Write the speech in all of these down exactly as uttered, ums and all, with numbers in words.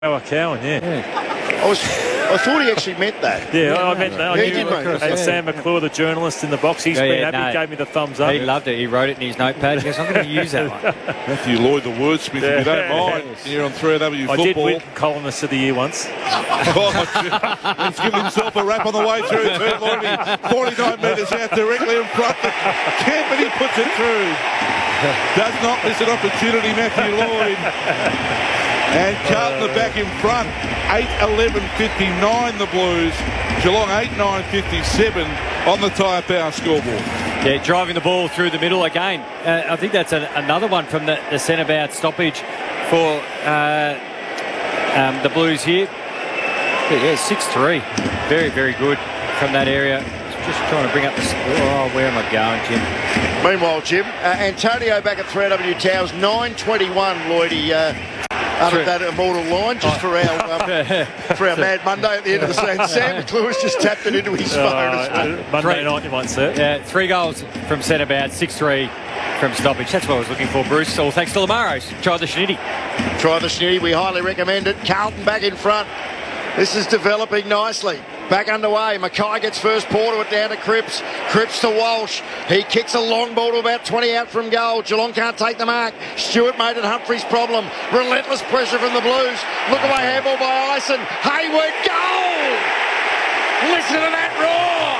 Oh, a Cowan, yeah. yeah. I was, I thought he actually meant that. Yeah, yeah I meant that. I he knew, did, mate. and Sam McClure, the journalist in the box, he's yeah, been yeah, happy. no. He gave me the thumbs up. He loved it. He wrote it in his notepad. He goes, I'm going to use that one. Matthew Lloyd, the wordsmith, yeah. if you don't mind, yes. here on three R W I Football. did win columnist of the year once. oh, he's given himself a rap on the way through. Lloyd, forty-nine metres out, directly in front. Kempany puts it through. Does not miss an opportunity, Matthew Lloyd. And Carlton are back in front, eight eleven fifty-nine the Blues, Geelong eight nine fifty-seven on the Tyre Power scoreboard. Yeah, driving the ball through the middle again. Uh, I think that's a, another one from the, the centre-bout stoppage for uh, um, the Blues here. But yeah, six three. Very, very good from that area. Just trying to bring up the... Oh, where am I going, Jim? Meanwhile, Jim, uh, Antonio back at three R W Towers, nine twenty-one, Lloydie. Uh, Uttered that immortal line just for our um, for our Mad Monday at the end of the season. Sam McClure's just tapped it into his phone. Uh, uh, Monday three, night, you might say. Yeah, three goals from centre-bout, six three from stoppage. That's what I was looking for, Bruce. All thanks to Lamaros. Try the Schnitty. Try the Schnitty. We highly recommend it. Carlton back in front. This is developing nicely. Back underway. Mackay gets first paw to it down to Cripps. Cripps to Walsh. He kicks a long ball to about twenty out from goal. Geelong can't take the mark. Stewart made it Humphrey's problem. Relentless pressure from the Blues. Look away, handball by Ison. Hayward, goal! Listen to that roar!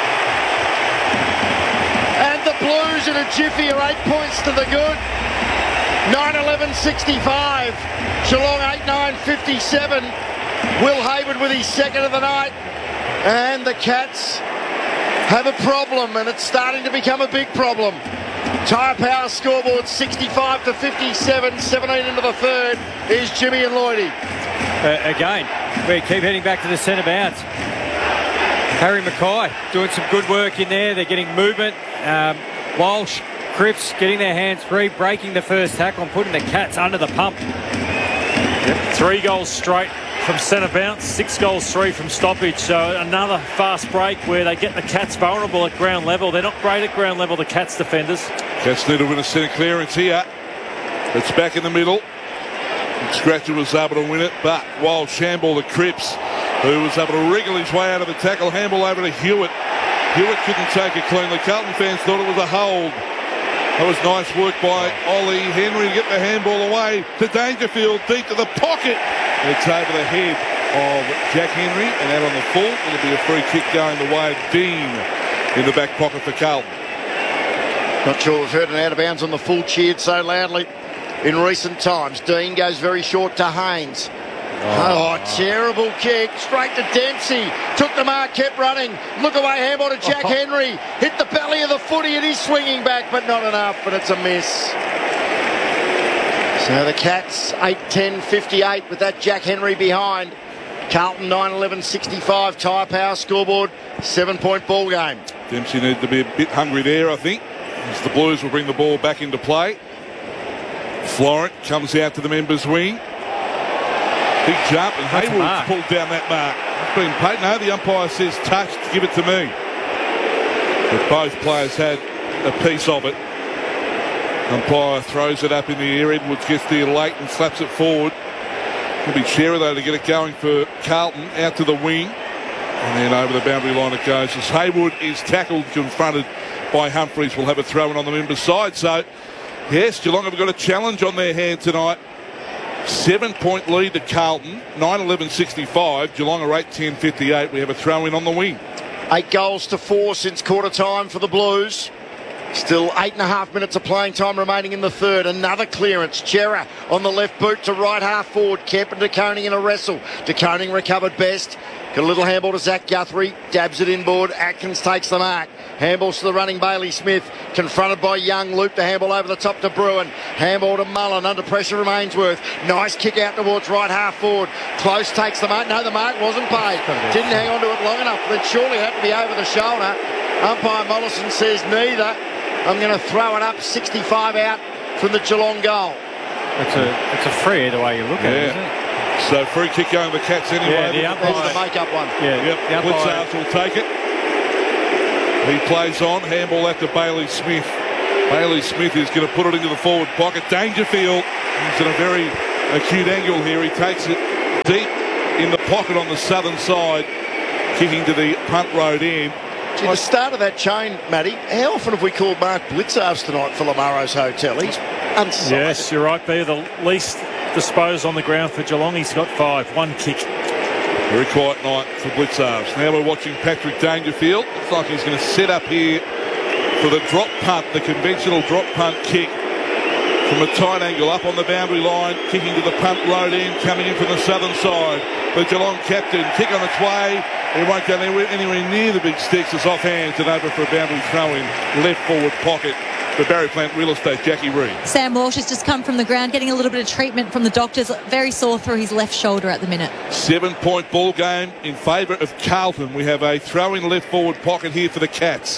And the Blues in a jiffy are eight points to the good. nine eleven sixty-five. Geelong eight nine fifty-seven. Will Hayward with his second of the night. And the Cats have a problem, and it's starting to become a big problem. Tyre Power scoreboard sixty-five to fifty-seven, seventeen into the third is Jimmy and Lloydie. Uh, again, we keep heading back to the centre bounce. Harry Mackay doing some good work in there. They're getting movement. Um, Walsh, Cripps getting their hands free, breaking the first tackle and putting the Cats under the pump. Yep. Three goals straight from centre bounce, six goals, three from stoppage. So another fast break where they get the Cats vulnerable at ground level. They're not great at ground level, the Cats defenders. Cats need to win a centre clearance here. It's back in the middle. Scratcher was able to win it, but Wild Shamble, the Cripps, who was able to wriggle his way out of the tackle, handball over to Hewitt. Hewitt couldn't take it cleanly. Carlton fans thought it was a hold. That was nice work by Ollie Henry to get the handball away to Dangerfield, deep to the pocket. It's over the head of Jack Henry, and out on the full, it'll be a free kick going the way of Dean in the back pocket for Carlton. Not sure we've heard an out of bounds on the full cheered so loudly in recent times. Dean goes very short to Haynes. Oh, oh, terrible kick. Straight to Dempsey. Took the mark, kept running. Look away, handball to Jack oh. Henry. Hit the belly of the footy and he's swinging back, but not enough, but it's a miss. So the Cats, eight ten fifty-eight with that Jack Henry behind. Carlton, nine eleven sixty-five. Tyre Power scoreboard, seven-point ball game. Dempsey needed to be a bit hungry there, I think, as the Blues will bring the ball back into play. Florent comes out to the members' wing. Big jump, and Hayward's pulled down that mark. It's been paid. No, the umpire says touched, give it to me. But both players had a piece of it. Umpire throws it up in the air. Edwards gets there late and slaps it forward. It'll be Shearer, though, to get it going for Carlton, out to the wing. And then over the boundary line it goes as Hayward is tackled, confronted by Humphreys. Will have a throw in on the members' side. So, yes, Geelong have got a challenge on their hand tonight. Seven-point lead to Carlton, nine eleven sixty-five. Geelong are eight ten fifty-eight. We have a throw-in on the wing. Eight goals to four since quarter time for the Blues. Still eight and a half minutes of playing time remaining in the third. Another clearance. Chera on the left boot to right half forward. Kemp and DeConing in a wrestle. DeConing recovered best. Got a little handball to Zach Guthrie. Dabs it inboard. Atkins takes the mark. Handballs to the running Bailey Smith. Confronted by Young. Loop the handball over the top to Bruin. Handball to Mullen. Under pressure from Ainsworth. Nice kick out towards right half forward. Close takes the mark. No, the mark wasn't paid. Didn't hang on to it long enough. But it surely had to be over the shoulder. Umpire Mollison says neither. I'm going to throw it up. sixty-five out from the Geelong goal. It's a, it's a free either way you look at yeah. it, isn't it? So free kick going to the Cats anyway. Yeah, the umpire. That's the make-up one. Yeah, yep. Blitzards will take it. He plays on. Handball out to Bailey Smith. Bailey Smith is going to put it into the forward pocket. Dangerfield. He's in a very acute angle here. He takes it Deep in the pocket on the southern side, kicking to the punt road end. Gee, the start of that chain, Matty, how often have we called Mark Blitzarves tonight for Lamaro's Hotel? He's unsighted. Yes, you're right. They're the least disposed on the ground for Geelong. He's got five, one kick. Very quiet night for Blitzarves. Now we're watching Patrick Dangerfield. Looks like he's going to set up here for the drop punt, the conventional drop punt kick. From a tight angle up on the boundary line, kicking to the punt road end, coming in from the southern side. The Geelong captain, kick on its way. He won't go anywhere, anywhere near the big sticks. It's off hands and over for a boundary throw in left forward pocket for Barry Plant Real Estate, Jackie Reid. Sam Walsh has just come from the ground, getting a little bit of treatment from the doctors. Very sore through his left shoulder at the minute. Seven-point ball game in favour of Carlton. We have a throw-in left forward pocket here for the Cats.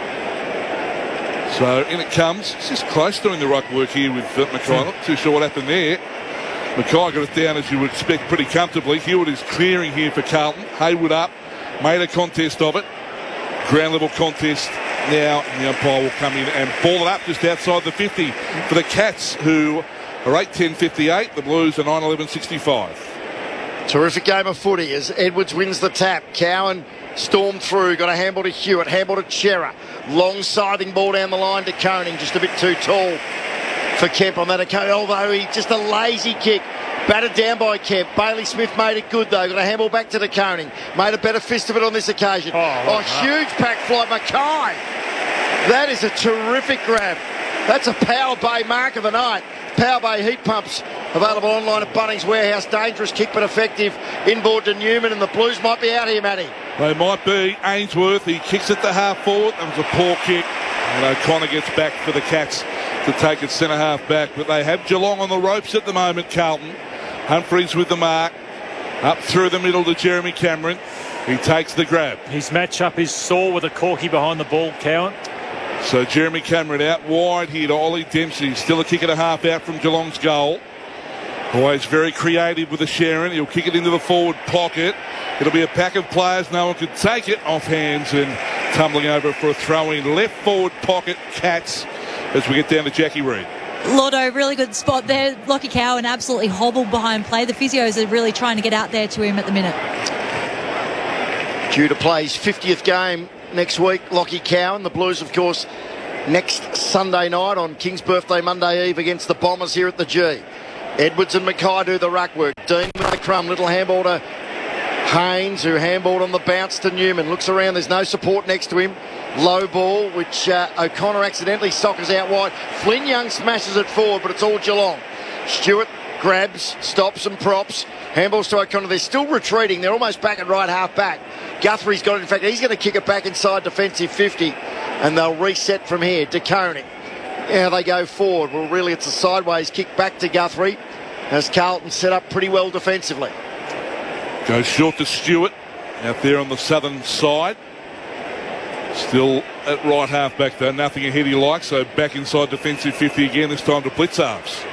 So in it comes. It's just close doing the ruck work here with uh, Mackay. Not too sure what happened there. Mackay got it down, as you would expect, pretty comfortably. Hewitt is clearing here for Carlton. Hayward up, made a contest of it. Ground level contest now. The umpire will come in and ball it up just outside the fifty for the Cats, who are eight ten fifty-eight. The Blues are nine eleven sixty-five. Terrific game of footy as Edwards wins the tap. Cowan stormed through, got a handball to Hewitt, handball to Chera. Long siding ball down the line to Koning, just a bit too tall for Kemp on that occasion, although he just a lazy kick. Battered down by Kemp. Bailey Smith made it good though. Got a handball back to the Koning. Made a better fist of it on this occasion. Oh, oh huge pack fly, Mackay. That is a terrific grab. That's a Power Bay mark of the night. Power Bay heat pumps available online at Bunnings Warehouse. Dangerous kick but effective. Inboard to Newman, and the Blues might be out here, Matty. They might be. Ainsworth, he kicks it to half forward. That was a poor kick. And O'Connor gets back for the Cats to take it centre half back. But they have Geelong on the ropes at the moment, Carlton. Humphreys with the mark. Up through the middle to Jeremy Cameron. He takes the grab. His match-up is sore with a corky behind the ball, Cowan. So Jeremy Cameron out wide here to Ollie Dempsey. Still a kick and a half out from Geelong's goal. Always very creative with the Sharon. He'll kick it into the forward pocket. It'll be a pack of players. No one could take it off hands, and tumbling over for a throw-in. Left forward pocket, Cats, as we get down to Jackie Reid. Lotto, really good spot there. Lockie Cowan absolutely hobbled behind play. The physios are really trying to get out there to him at the minute. Due to play his fiftieth game next week, Lockie Cowan. The Blues, of course, next Sunday night on King's Birthday Monday Eve against the Bombers here at the G. Edwards and Mackay do the ruck work. Dean with a crumb. Little handball to Haynes, who handballed on the bounce to Newman. Looks around. There's no support next to him. Low ball, which uh, O'Connor accidentally sockers out wide. Flynn Young smashes it forward, but it's all Geelong. Stewart grabs, stops and props. Handballs to O'Connor. They're still retreating. They're almost back at right half back. Guthrie's got it. In fact, he's going to kick it back inside defensive fifty, and they'll reset from here. De Koning. Now they go forward. Well, really, it's a sideways kick back to Guthrie as Carlton set up pretty well defensively. Goes short to Stewart out there on the southern side. Still at right half back though. Nothing ahead he likes. So back inside defensive fifty again. This time to Blitzarves.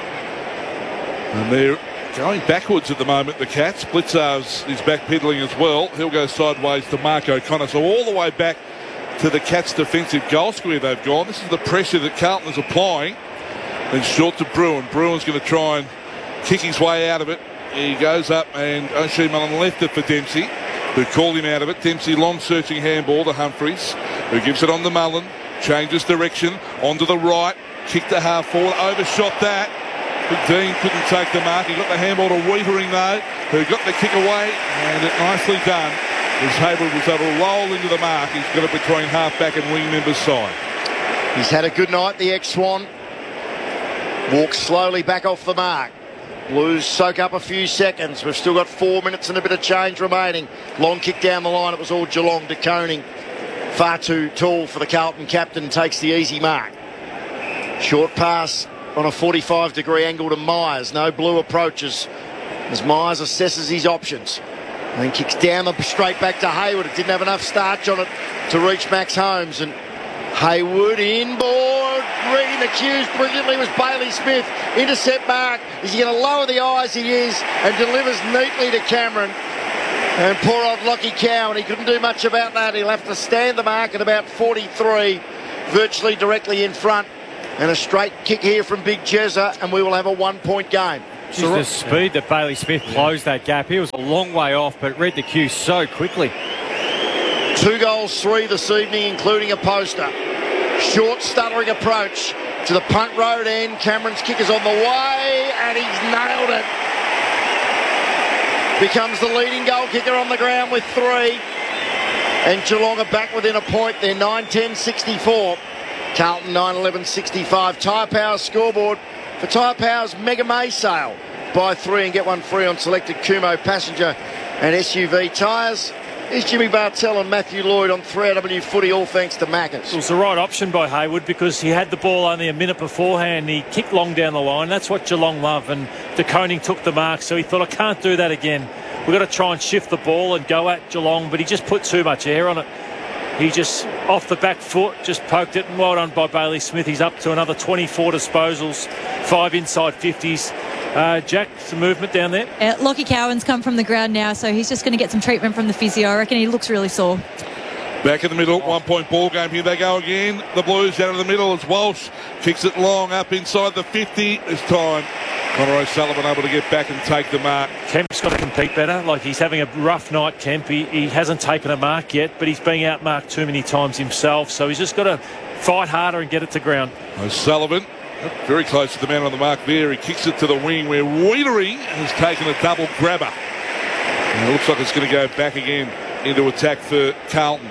And they're going backwards at the moment, the Cats. Blitzarves is back pedaling as well. He'll go sideways to Mark O'Connor. So all the way back to the Cats' defensive goal square they've gone. This is the pressure that Carlton is applying. Then short to Bruin. Bruin's going to try and kick his way out of it. He goes up, and O'Shea Mullen left it for Dempsey, who called him out of it. Dempsey, long searching handball to Humphreys, who gives it on to Mullen. Changes direction onto the right. Kick to half forward. Overshot that. But Dean couldn't take the mark. He got the handball to Wiedering though, who got the kick away, and it nicely done. As Hayward was able to roll into the mark. He's got it between half-back and wing member's side. He's had a good night, the ex-Swan. Walks slowly back off the mark. Blues soak up a few seconds. We've still got four minutes and a bit of change remaining. Long kick down the line. It was all Geelong. De Koning, far too tall for the Carlton captain, takes the easy mark. Short pass on a forty-five degree angle to Myers. No Blue approaches as Myers assesses his options. And then kicks down the straight back to Hayward. It didn't have enough starch on it to reach Max Holmes. And Hayward inboard, reading the cues brilliantly was Bailey Smith. Intercept mark. Is he going to lower the eyes? He is, and delivers neatly to Cameron. And poor old Lockie Cowan, he couldn't do much about that. He'll have to stand the mark at about forty-three, virtually directly in front. And a straight kick here from Big Jezza, and we will have a one-point game. Just the speed that Bailey Smith closed that gap. He was a long way off, but read the cue so quickly. Two goals, three this evening, including a poster. Short, stuttering approach to the punt road end. Cameron's kick is on the way, and he's nailed it. Becomes the leading goal kicker on the ground with three. And Geelong are back within a point. They're nine ten sixty-four. Carlton nine eleven sixty-five. Tyre Power scoreboard for Tyre Power's Mega May sale. Buy three and get one free on selected Kumho passenger and S U V tyres. Here's Jimmy Bartell and Matthew Lloyd on three R W Footy, all thanks to Macca's. It was the right option by Hayward because he had the ball only a minute beforehand. He kicked long down the line. That's what Geelong love. And De Koning took the mark, so he thought, I can't do that again. We've got to try and shift the ball and go at Geelong, but he just put too much air on it. He just, off the back foot, just poked it, and well done by Bailey Smith. He's up to another twenty-four disposals, five inside fifties. Uh, Jack, some movement down there? Uh, Lockie Cowan's come from the ground now, so he's just going to get some treatment from the physio. I reckon he looks really sore. Back in the middle, one-point ball game. Here they go again. The Blues down in the middle as Walsh kicks it long up inside the fifty. This time, Connor O'Sullivan able to get back and take the mark. Kemp's got to compete better. Like, he's having a rough night, Kemp. He, he hasn't taken a mark yet, but he's being outmarked too many times himself, so he's just got to fight harder and get it to ground. O'Sullivan very close to the man on the mark there. He kicks it to the wing where Wiedering has taken a double grabber. And it looks like it's going to go back again into attack for Carlton.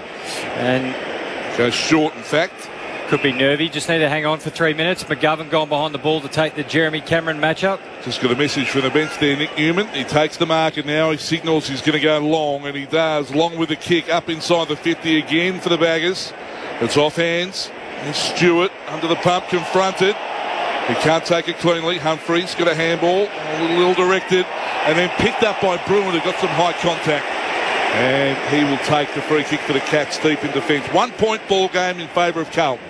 And goes short, in fact. Could be nervy. Just need to hang on for three minutes. McGovern gone behind the ball to take the Jeremy Cameron matchup. Just got a message from the bench there, Nick Newman. He takes the mark and now he signals he's going to go long, and he does. Long with the kick up inside the fifty again for the Baggers. It's off hands. And Stewart under the pump, confronted. He can't take it cleanly. Humphreys got a handball, a little ill-directed, and then picked up by Bruin, who got some high contact. And he will take the free kick for the Cats deep in defence. One-point ball game in favour of Carlton.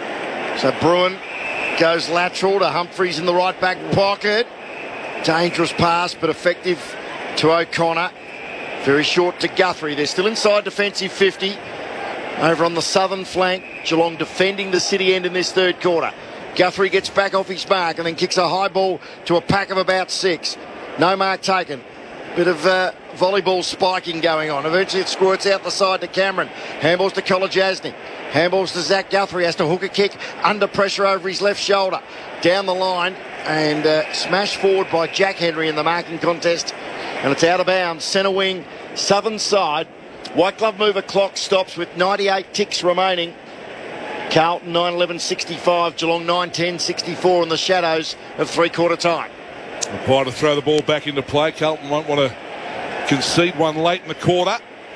So Bruin goes lateral to Humphreys in the right back pocket. Dangerous pass, but effective to O'Connor. Very short to Guthrie. They're still inside defensive fifty. Over on the southern flank, Geelong defending the city end in this third quarter. Guthrie gets back off his mark and then kicks a high ball to a pack of about six. No mark taken. Bit of uh, volleyball spiking going on. Eventually it squirts out the side to Cameron. Handballs to Kolodjasny. Handballs to Zach Guthrie. Has to hook a kick under pressure over his left shoulder. Down the line and uh, smashed forward by Jack Henry in the marking contest. And it's out of bounds. Centre wing, southern side. White glove mover clock stops with ninety-eight ticks remaining. Carlton nine eleven sixty-five, Geelong nine ten sixty-four in the shadows of three-quarter time. Umpire to throw the ball back into play. Carlton won't want to concede one late in the quarter.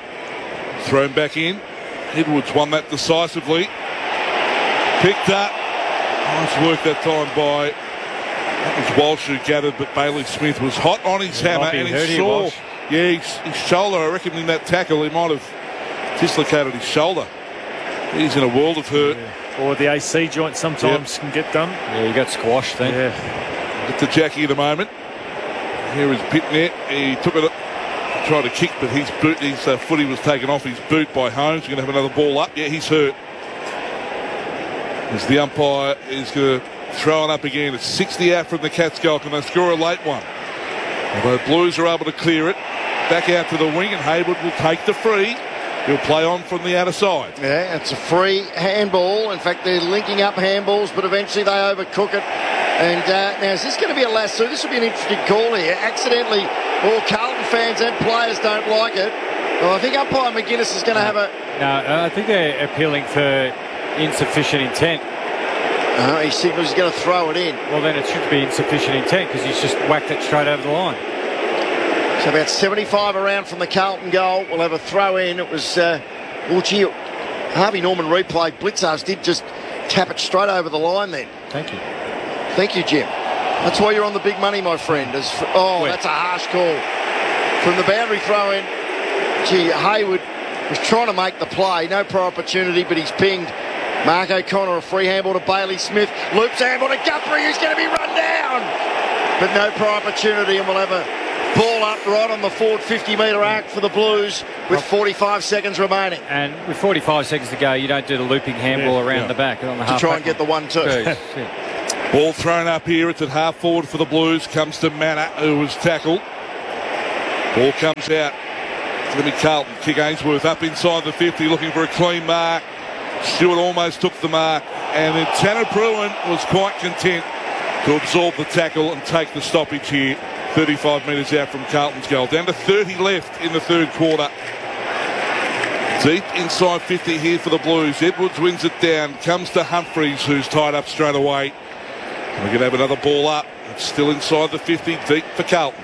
Thrown back in. Edwards won that decisively. Picked up. Nice work that time by, that was Walsh who gathered, but Bailey Smith was hot on his hammer, and he saw, yeah, his, his shoulder, I reckon in that tackle he might have dislocated his shoulder. He's in a world of hurt. Yeah. Or the A C joint sometimes yep. can get done. Yeah, he got squashed then. Yeah. Get to Jackie in a moment. Here is Pitnet. He took it, tried to kick, but his boot, his uh, footy was taken off his boot by Holmes. He's going to have another ball up. Yeah, he's hurt. As the umpire is going to throw it up again. It's sixty out from the Cats goal. Can they score a late one? Although Blues are able to clear it. Back out to the wing, and Hayward will take the free. He'll play on from the outer side. Yeah, it's a free handball. In fact, they're linking up handballs, but eventually they overcook it. And uh, now, is this going to be a lasso? This will be an interesting call here. Accidentally, all Carlton fans and players don't like it. Well, I think umpire McGuinness is going to have a... No, I think they're appealing for insufficient intent. Uh, he signals he's going to throw it in. Well, then it should be insufficient intent because he's just whacked it straight over the line. So about seventy-five around from the Carlton goal. We'll have a throw in. It was, uh, well, gee, Harvey Norman replay. Blitzars did just tap it straight over the line then. Thank you. Thank you, Jim. That's why you're on the big money, my friend. As for, oh, Wait. That's a harsh call. From the boundary throw in, gee, Hayward was trying to make the play. No prior opportunity, but he's pinged. Mark O'Connor, a free handball to Bailey Smith. Loops handball to Guthrie, who's going to be run down. But no prior opportunity, and we'll have a ball up right on the forward fifty metre arc for the Blues with forty-five seconds remaining. And with forty-five seconds to go, you don't do the looping handball yeah, around yeah. the back on the to half try and get the one two. yeah. Ball thrown up here. It's at half forward for the Blues. Comes to Manna, who was tackled. Ball comes out. It's going to be Carlton. Kick Ainsworth up inside the fifty, looking for a clean mark. Stewart almost took the mark. And then Tanner Bruin was quite content to absorb the tackle and take the stoppage here. thirty-five metres out from Carlton's goal. Down to thirty left in the third quarter. Deep inside fifty here for the Blues. Edwards wins it down. Comes to Humphreys, who's tied up straight away. We're going to have another ball up. It's still inside the fifty, deep for Carlton.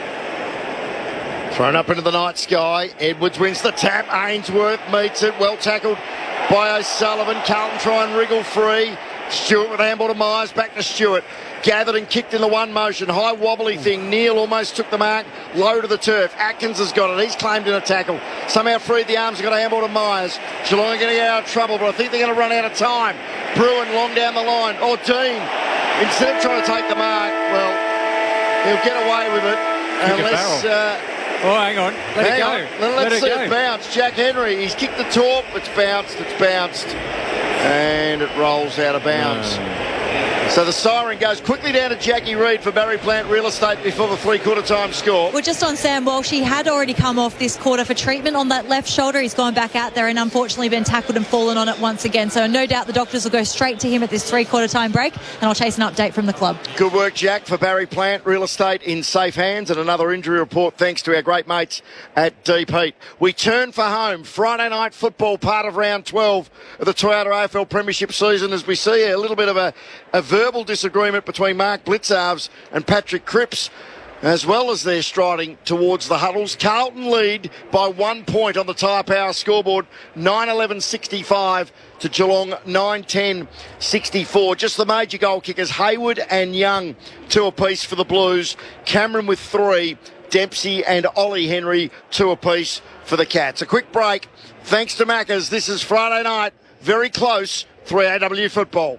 Thrown up into the night sky. Edwards wins the tap. Ainsworth meets it. Well tackled by O'Sullivan. Carlton try and wriggle free. Stewart with handball to Myers. Back to Stewart. Gathered and kicked in the one motion. High wobbly thing. Neal almost took the mark. Low to the turf. Atkins has got it. He's claimed in a tackle. Somehow freed the arms. Got a handball to Myers. Geelong are going to get out of trouble, but I think they're going to run out of time. Bruin long down the line. Or Dean, instead of trying to take the mark, well, he'll get away with it. Unless... Uh, oh, hang on. Let hang it go. On. Let's Let see it, it bounce. Jack Henry, he's kicked the torp. It's bounced. It's bounced. And it rolls out of bounds. No. So the siren goes quickly down to Jackie Reid for Barry Plant Real Estate before the three-quarter time score. Well, just on Sam Walsh, he had already come off this quarter for treatment on that left shoulder. He's gone back out there and unfortunately been tackled and fallen on it once again. So no doubt the doctors will go straight to him at this three-quarter time break, and I'll chase an update from the club. Good work, Jack, for Barry Plant Real Estate in safe hands, and another injury report thanks to our great mates at Deep Heat. We turn for home. Friday night football, part of round twelve of the Toyota A F L Premiership season, as we see a little bit of a, a verbal disagreement between Mark Blitzarves and Patrick Cripps, as well as they're striding towards the huddles. Carlton lead by one point on the Tyre Power scoreboard, nine eleven sixty-five to Geelong nine ten sixty-four. Just the major goal kickers, Hayward and Young, two apiece for the Blues. Cameron with three, Dempsey and Ollie Henry, two apiece for the Cats. A quick break. Thanks to Maccas. This is Friday night, very close, three A W football.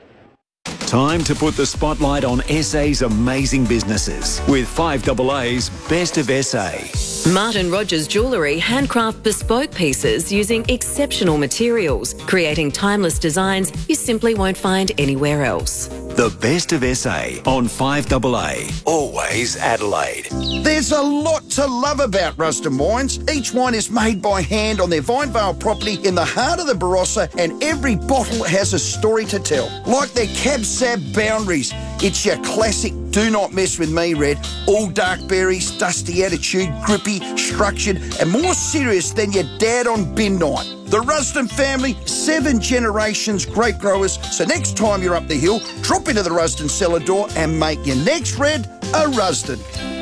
Time to put the spotlight on S A's amazing businesses with five A A's Best of S A. Martin Rogers Jewellery handcraft bespoke pieces using exceptional materials, creating timeless designs you simply won't find anywhere else. The Best of S A on five A A. Always Adelaide. There's a lot to love about Rusden Wines. Each wine is made by hand on their Vinevale property in the heart of the Barossa, and every bottle has a story to tell. Like their Cab Sab Boundaries. It's your classic do not mess with me red. All dark berries, dusty attitude, grippy, structured, and more serious than your dad on bin night. The Rusden family, seven generations grape growers. So next time you're up the hill, drop into the Rusden cellar door and make your next red a Rusden.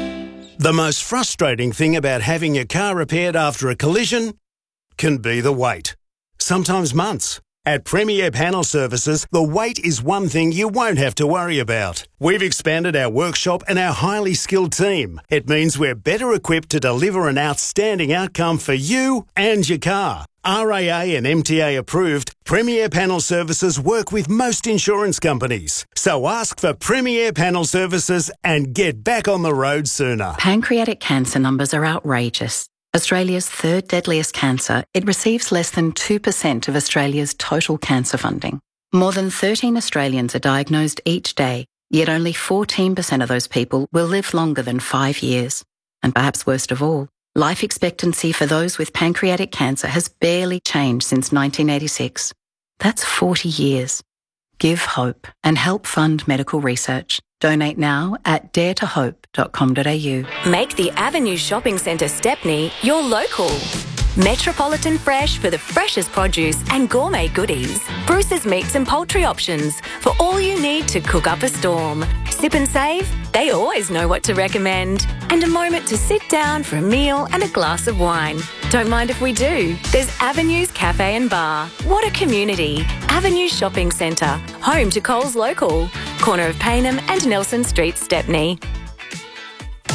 The most frustrating thing about having your car repaired after a collision can be the wait. Sometimes months. At Premier Panel Services, the wait is one thing you won't have to worry about. We've expanded our workshop and our highly skilled team. It means we're better equipped to deliver an outstanding outcome for you and your car. R A A and M T A approved, Premier Panel Services work with most insurance companies. So ask for Premier Panel Services and get back on the road sooner. Pancreatic cancer numbers are outrageous. Australia's third deadliest cancer, it receives less than two percent of Australia's total cancer funding. More than thirteen Australians are diagnosed each day, yet only fourteen percent of those people will live longer than five years. And perhaps worst of all, life expectancy for those with pancreatic cancer has barely changed since nineteen eighty-six. That's forty years. Give hope and help fund medical research. Donate now at dare to hope dot com dot a u. Make the Avenue Shopping Centre Stepney your local. Metropolitan Fresh for the freshest produce and gourmet goodies. Bruce's Meats and Poultry options for all you need to cook up a storm. Sip and save, they always know what to recommend. And a moment to sit down for a meal and a glass of wine. Don't mind if we do. There's Avenues Cafe and Bar. What a community. Avenue Shopping Centre, home to Coles Local. Corner of Payneham and Nelson Street, Stepney.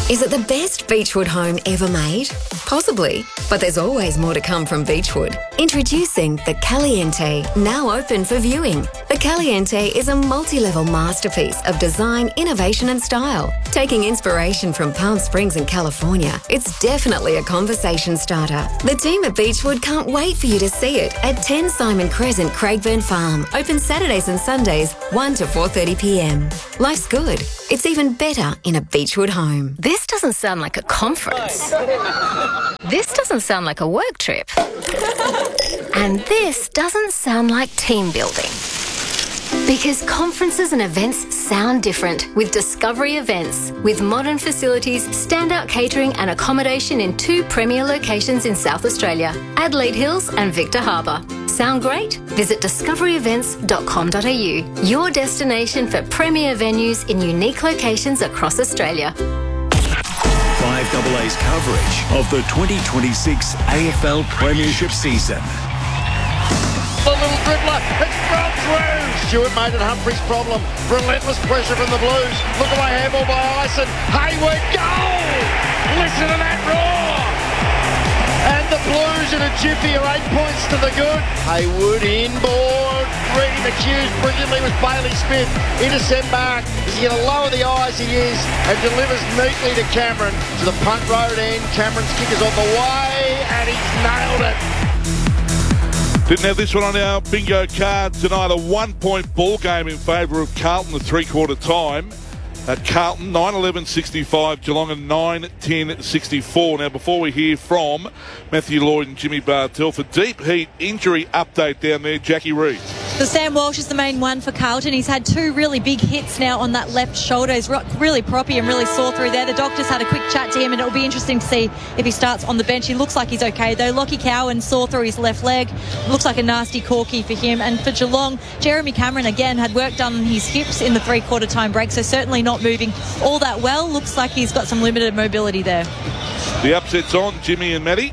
Is it the best Beechwood home ever made? Possibly, but there's always more to come from Beechwood. Introducing the Caliente, now open for viewing. The Caliente is a multi-level masterpiece of design, innovation and style. Taking inspiration from Palm Springs and California, it's definitely a conversation starter. The team at Beechwood can't wait for you to see it at ten Simon Crescent, Craigburn Farm. Open Saturdays and Sundays, one to four thirty p m. Life's good. It's even better in a Beechwood home. This doesn't sound like a conference. This doesn't sound like a work trip. And this doesn't sound like team building. Because conferences and events sound different with Discovery Events. With modern facilities, standout catering and accommodation in two premier locations in South Australia, Adelaide Hills and Victor Harbour. Sound great? Visit discovery events dot com dot a u, your destination for premier venues in unique locations across Australia. five A A's coverage of the twenty twenty-six A F L Premiership season. The little dribbler, it's gone through. Stewart made it Humphrey's problem. Relentless pressure from the Blues. Look away, handball by Ison. Hayward, goal! Listen to that roar! And the Blues in a jiffy are eight points to the good. Hayward inboard, reading the cues brilliantly with Bailey Smith. Intercept mark. Is he going to lower the eyes? He is. And delivers neatly to Cameron to the punt road end. Cameron's kick is on the way, and he's nailed it. Didn't have this one on our bingo card tonight. A one-point ball game in favour of Carlton at three-quarter time. At Carlton, nine eleven sixty-five, Geelong and nine ten sixty-four. Now, before we hear from Matthew Lloyd and Jimmy Bartell for deep heat injury update down there, Jackie Reid. So Sam Walsh is the main one for Carlton. He's had two really big hits now on that left shoulder. He's really proppy and really sore through there. The doctors had a quick chat to him, and it'll be interesting to see if he starts on the bench. He looks like he's okay, though. Lockie Cowan sore through his left leg. Looks like a nasty corky for him. And for Geelong, Jeremy Cameron, again, had work done on his hips in the three-quarter time break, so certainly not moving all that well. Looks like he's got some limited mobility there. The upset's on, Jimmy and Matty.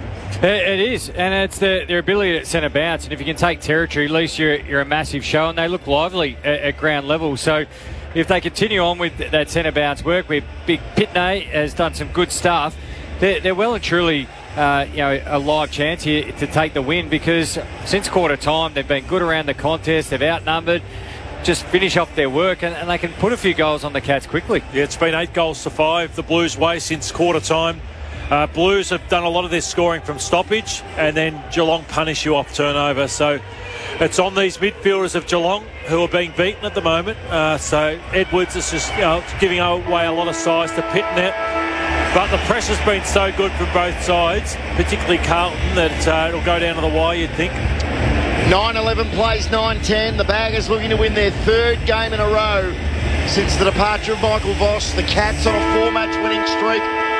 It is, and it's the, their ability at centre bounce. And if you can take territory, at least you're, you're a massive show, and they look lively at, at ground level. So if they continue on with that centre bounce work, where Big Pitney has done some good stuff, they're, they're well and truly uh, you know, a live chance here to take the win, because since quarter time they've been good around the contest. They've outnumbered. Just finish off their work, and, and they can put a few goals on the Cats quickly. Yeah, it's been eight goals to five the Blues' way since quarter time. Uh, Blues have done a lot of their scoring from stoppage, and then Geelong punish you off turnover. So it's on these midfielders of Geelong who are being beaten at the moment. Uh, so Edwards is just you know, giving away a lot of size to Pitnet. But the pressure's been so good from both sides, particularly Carlton, that uh, it'll go down to the wire, you'd think. nine eleven plays nine ten. The Baggers looking to win their third game in a row since the departure of Michael Voss. The Cats on a four-match winning streak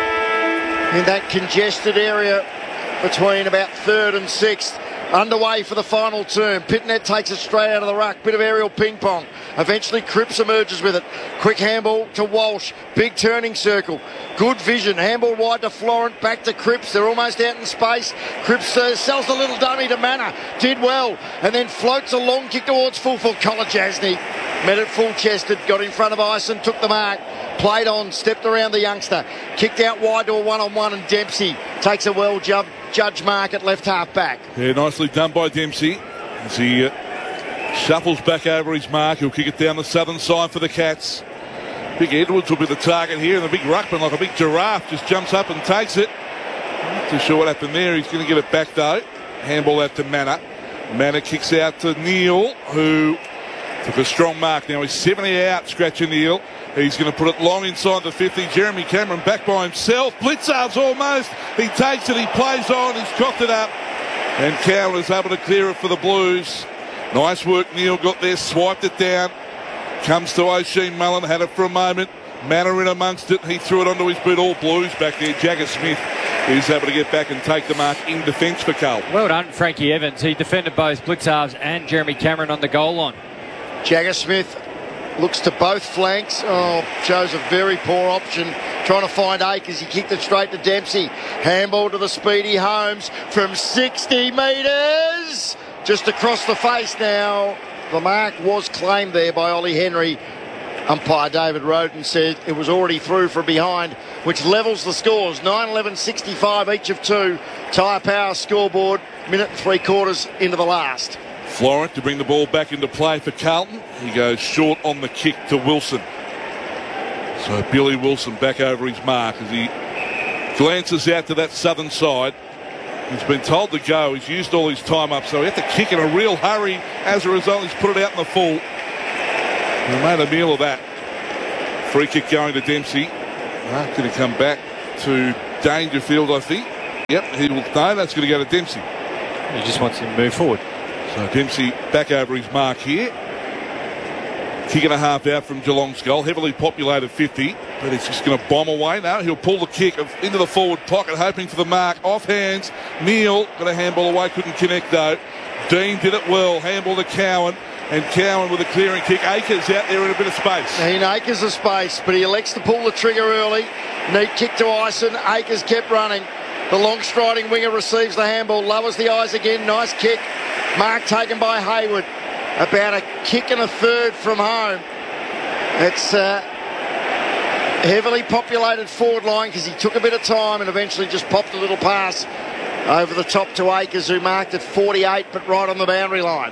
in that congested area between about third and sixth. Underway for the final term. Pitnet takes it straight out of the ruck. Bit of aerial ping pong. Eventually Cripps emerges with it. Quick handball to Walsh. Big turning circle. Good vision. Handball wide to Florent. Back to Cripps. They're almost out in space. Cripps uh, sells the little dummy to Manor. Did well. And then floats a long kick towards full for Kolodjasny. Met it full chested. Got in front of Ison. Took the mark. Played on. Stepped around the youngster. Kicked out wide to a one-on-one, and Dempsey takes a well jump. Judge mark at left half back. Yeah, nicely done by Dempsey. As he uh, shuffles back over his mark, he'll kick it down the southern side for the Cats. Big Edwards will be the target here, and the big ruckman, like a big giraffe, just jumps up and takes it. Not too sure what happened there. He's going to get it back though. Handball out to Manor. Manor kicks out to Neal, who took a strong mark. Now he's seventy out, scratching Neal. He's going to put it long inside the fifty. Jeremy Cameron back by himself. Blitzards almost. He takes it. He plays on. He's cocked it up. And Cowan is able to clear it for the Blues. Nice work. Neal got there. Swiped it down. Comes to O'Sheen Mullen. Had it for a moment. Manor in amongst it. He threw it onto his boot. All Blues back there. Jagger Smith is able to get back and take the mark in defence for Carlton. Well done, Frankie Evans. He defended both Blitzards and Jeremy Cameron on the goal line. Jagger Smith looks to both flanks. Oh, shows a very poor option. Trying to find Akers. He kicked it straight to Dempsey. Handball to the speedy Holmes from sixty metres. Just across the face now. The mark was claimed there by Ollie Henry. Umpire David Roden said it was already through for behind which levels the scores. nine eleven sixty-five each of two. Tyre Power scoreboard, minute and three quarters into the last. Florent to bring the ball back into play for Carlton. He goes short on the kick to Wilson. So Billy Wilson back over his mark as he glances out to that southern side. He's been told to go. He's used all his time up, so he had to kick in a real hurry. As a result, he's put it out in the full. He made a meal of that. Free kick going to Dempsey. Ah, going to come back to Dangerfield, I think. Yep, he will. No, that's going to go to Dempsey. He just wants him to move forward. So Dempsey back over his mark here. Kick and a half out from Geelong's goal. Heavily populated fifty, but he's just going to bomb away now. He'll pull the kick into the forward pocket, hoping for the mark. Off hands. Neil got a handball away, couldn't connect though. Dean did it well. Handball to Cowan. And Cowan with a clearing kick. Akers out there in a bit of space. In Akers of space, but he elects to pull the trigger early. Neat kick to Ison. Akers kept running. The long striding winger receives the handball. Lowers the eyes again. Nice kick. Mark taken by Hayward. About a kick and a third from home. It's a heavily populated forward line because he took a bit of time and eventually just popped a little pass over the top to Akers, who marked at forty-eight but right on the boundary line.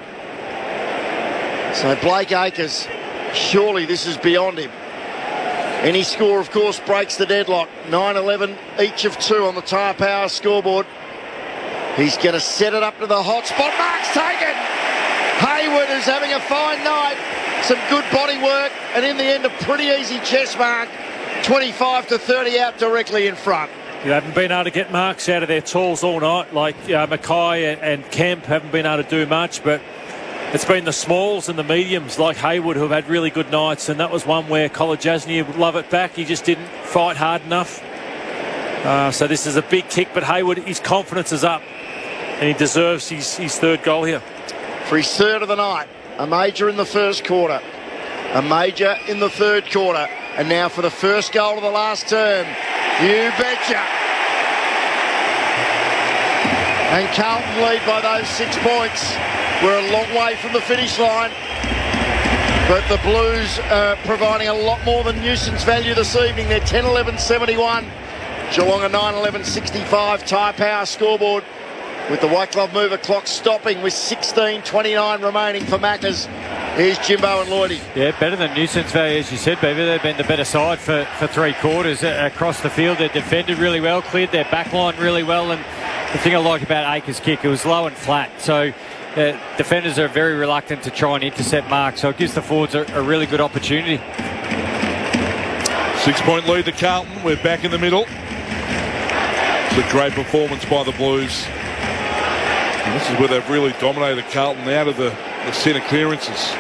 So Blake Akers, surely this is beyond him. Any score, of course, breaks the deadlock. nine eleven each of two on the Tyre Power scoreboard. He's going to set it up to the hot spot. Mark's taken! Hayward is having a fine night. Some good body work, and in the end, a pretty easy chest mark. twenty-five to thirty out directly in front. You haven't been able to get marks out of their tools all night, like uh, Mackay and, and Kemp haven't been able to do much, but it's been the smalls and the mediums like Hayward who have had really good nights, and that was one where Kolodjasny would love it back. He just didn't fight hard enough. Uh, so this is a big kick, but Hayward, his confidence is up, and he deserves his, his third goal here. For his third of the night, a major in the first quarter, a major in the third quarter, and now for the first goal of the last term. You betcha. And Carlton lead by those six points. We're a long way from the finish line, but the Blues are providing a lot more than nuisance value this evening. They're ten eleven seventy-one. Geelong a nine eleven sixty-five. Tyre Power scoreboard with the white glove mover clock stopping with sixteen twenty-nine remaining for Maccas. Here's Jimbo and Lloydie. Yeah, better than nuisance value, as you said, Beaver. They've been the better side for, for three quarters uh, across the field. They've defended really well, cleared their back line really well, and the thing I like about Akers' kick, it was low and flat. So uh, defenders are very reluctant to try and intercept marks, so it gives the forwards a, a really good opportunity. Six-point lead to Carlton. We're back in the middle. It's a great performance by the Blues. And this is where they've really dominated Carlton out of the, the centre clearances.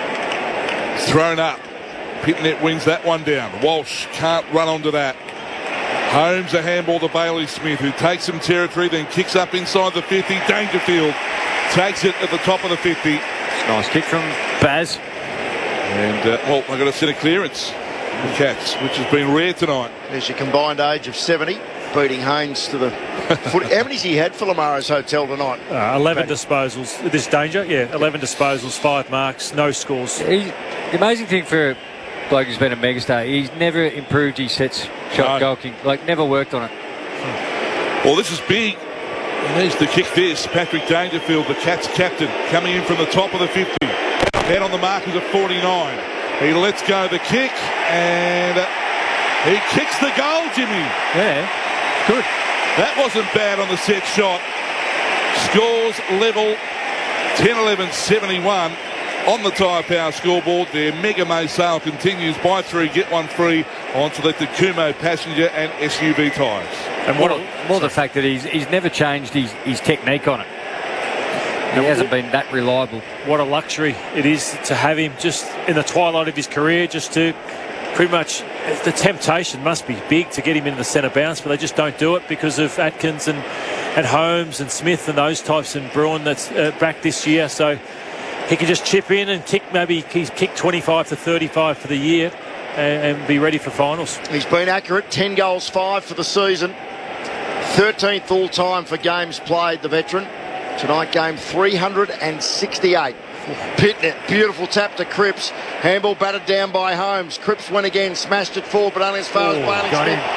Thrown up. Pitnet wins that one down. Walsh can't run onto that. Holmes a handball to Bailey Smith, who takes some territory, then kicks up inside the fifty. Dangerfield takes it at the top of the fifty. It's a nice kick from Baz. And, uh, well, they've got a set of clearance. The Cats, which has been rare tonight. There's your combined age of seventy, beating Haynes to the foot. How many's he had for Lamaro's Hotel tonight? Uh, eleven disposals. This Danger, yeah, eleven disposals, five marks, no scores. He, the amazing thing for a bloke who's been a megastar, he's never improved his sets shot No. goal kick, like never worked on it. Well, this is big. And there's the kick this. Patrick Dangerfield, the Cats captain, coming in from the top of the fifty. Head on the markers at forty-nine. He lets go the kick, and he kicks the goal, Jimmy. Yeah, good. That wasn't bad on the set shot. Scores level ten eleven seventy-one on the Tyre Power scoreboard. Their Mega May sale continues. Buy three, get one free on selected Kumo passenger and S U V tyres. And what a, more the fact that he's he's never changed his, his technique on it. He hasn't been that reliable. What a luxury it is to have him just in the twilight of his career, just to pretty much, the temptation must be big to get him in the centre bounce, but they just don't do it because of Atkins and, and Holmes and Smith and those types, and Bruin that's uh, back this year. So he can just chip in and kick, maybe he's kicked twenty-five to thirty-five for the year and, and be ready for finals. He's been accurate, ten goals, five for the season. thirteenth all-time for games played, the veteran. Tonight, game three hundred sixty-eight. Pitnet, beautiful tap to Cripps. Handball batted down by Holmes. Cripps went again, smashed it forward, but only as far Oh, as Bailey got Smith. him.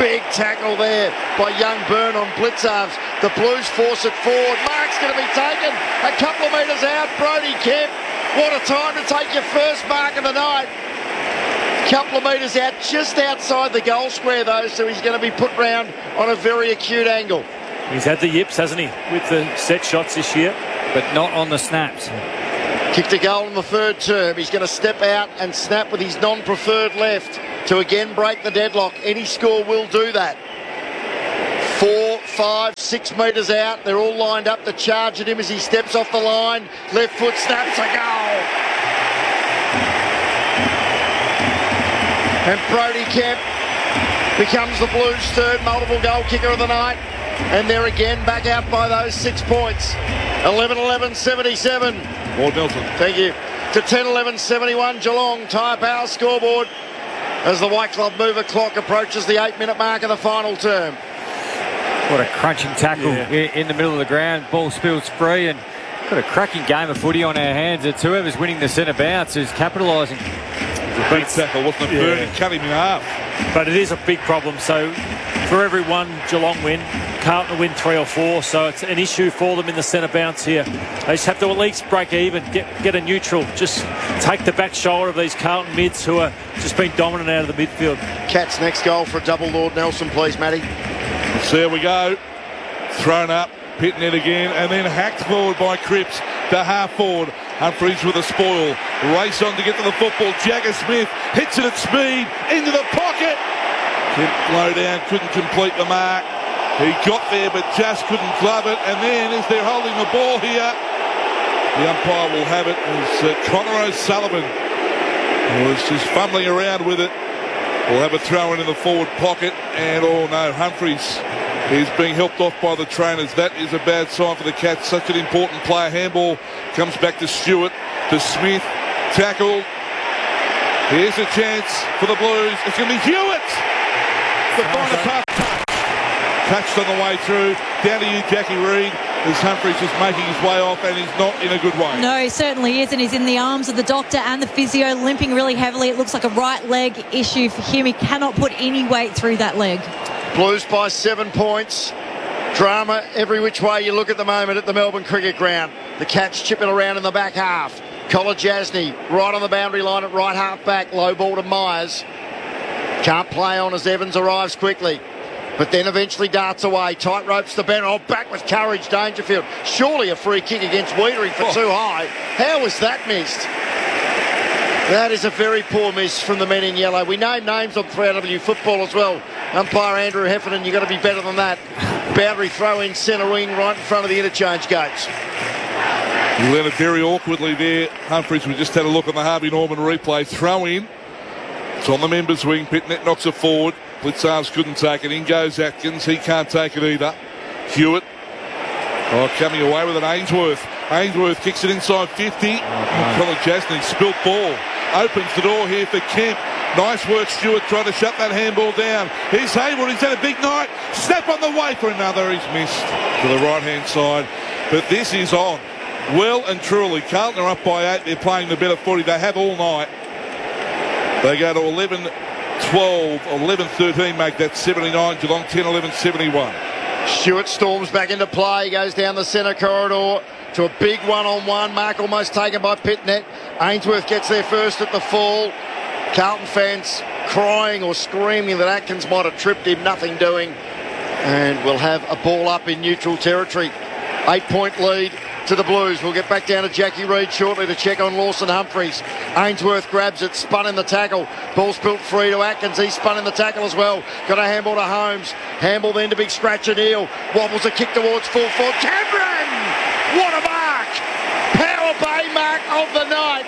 Big tackle there by young Byrne on Blitzarves. The Blues force it forward. Mark's going to be taken a couple of metres out. Brody Kemp, what a time to take your first mark of the night. Couple of metres out, just outside the goal square though, so he's going to be put round on a very acute angle. He's had the yips, hasn't he, with the set shots this year? But not on the snaps. Kicked a goal in the third term. He's going to step out and snap with his non-preferred left to again break the deadlock. Any score will do that. Four, five, six metres out. They're all lined up to charge at him as he steps off the line. Left foot snaps, a goal. And Brody Kemp becomes the Blues' third multiple goal kicker of the night. And they're again back out by those six points. eleven eleven seventy-seven. Lord Nelson. Thank you. To ten eleven seventy-one, Geelong Tyre Power scoreboard as the White Club mover clock approaches the eight-minute mark of the final term. What a crunching tackle yeah. in the middle of the ground. Ball spills free and got a cracking game of footy on our hands. It's whoever's winning the centre bounce who's capitalising. A big tackle, wasn't it? Yeah. Burning, cut him in half. But it is a big problem. So for every one Geelong win, Carlton win three or four. So it's an issue for them in the centre bounce here. They just have to at least break even, get get a neutral. Just take the back shoulder of these Carlton mids who are just been dominant out of the midfield. Cats next goal for a double Lord Nelson, please, Matty. So there we go. Thrown up, hitting it again, and then hacked forward by Cripps to half forward. Humphries with a spoil. Race on to get to the football. Jagger Smith hits it at speed. Into the pocket. Kemp low down, couldn't complete the mark. He got there but just couldn't glove it. And then as they're holding the ball here, the umpire will have it as uh, Connor O'Sullivan was just fumbling around with it. We'll have a throw in in the forward pocket. And oh no, Humphries is being helped off by the trainers. That is a bad sign for the Cats. Such an important player. Handball comes back to Stewart, to Smith. Tackled. Here's a chance for the Blues. It's going to be Hewitt. The final pass touch. Touched on the way through. Down to you, Jackie Reid. As Humphries just making his way off, and he's not in a good way. No, he certainly isn't. He's in the arms of the doctor and the physio, limping really heavily. It looks like a right leg issue for him. He cannot put any weight through that leg. Blues by seven points. Drama every which way you look at the moment at the Melbourne Cricket Ground. The Cats chipping around in the back half. Collar Jasny right on the boundary line at right half back. Low ball to Myers. Can't play on as Evans arrives quickly. But then eventually darts away. Tight ropes to Ben. Oh, back with courage, Dangerfield. Surely a free kick against Wiedering for oh. too high. How was that missed? That is a very poor miss from the men in yellow. We name names on three R W football as well. Umpire Andrew Heffernan, you've got to be better than that. Boundary throw in centre wing right in front of the interchange gates. He let it very awkwardly there. Humphries, we just had a look on the Harvey Norman replay. Throw in. It's on the members' wing. Pitnet knocks it forward. Blitzarves couldn't take it. In goes Atkins. He can't take it either. Hewitt. Oh, coming away with it. Ainsworth. Ainsworth kicks it inside fifty. Oh, Colin Jasny spilt ball. Opens the door here for Kemp. Nice work, Stewart, trying to shut that handball down. Here's Hayward. He's had a big night. Snap on the way for another. He's missed to the right-hand side. But this is on. Well and truly. Carlton are up by eight. They're playing the better footy. They have all night. They go to eleven twelve, eleven thirteen, make that seventy-nine. Geelong ten eleven seventy-one. Stewart storms back into play. Goes down the centre corridor to a big one-on-one. Mark almost taken by Pitnet. Ainsworth gets there first at the fall. Carlton fans crying or screaming that Atkins might have tripped him. Nothing doing. And we'll have a ball up in neutral territory. Eight-point lead to the Blues. We'll get back down to Jackie Reid shortly to check on Lawson Humphries. Ainsworth grabs it, spun in the tackle. Ball's built free to Atkins. He spun in the tackle as well. Got a handball to Holmes. Handball then to Big Scratcher Neal. Wobbles a kick towards full forward. Cameron! What a mark! Power Bay mark of the night.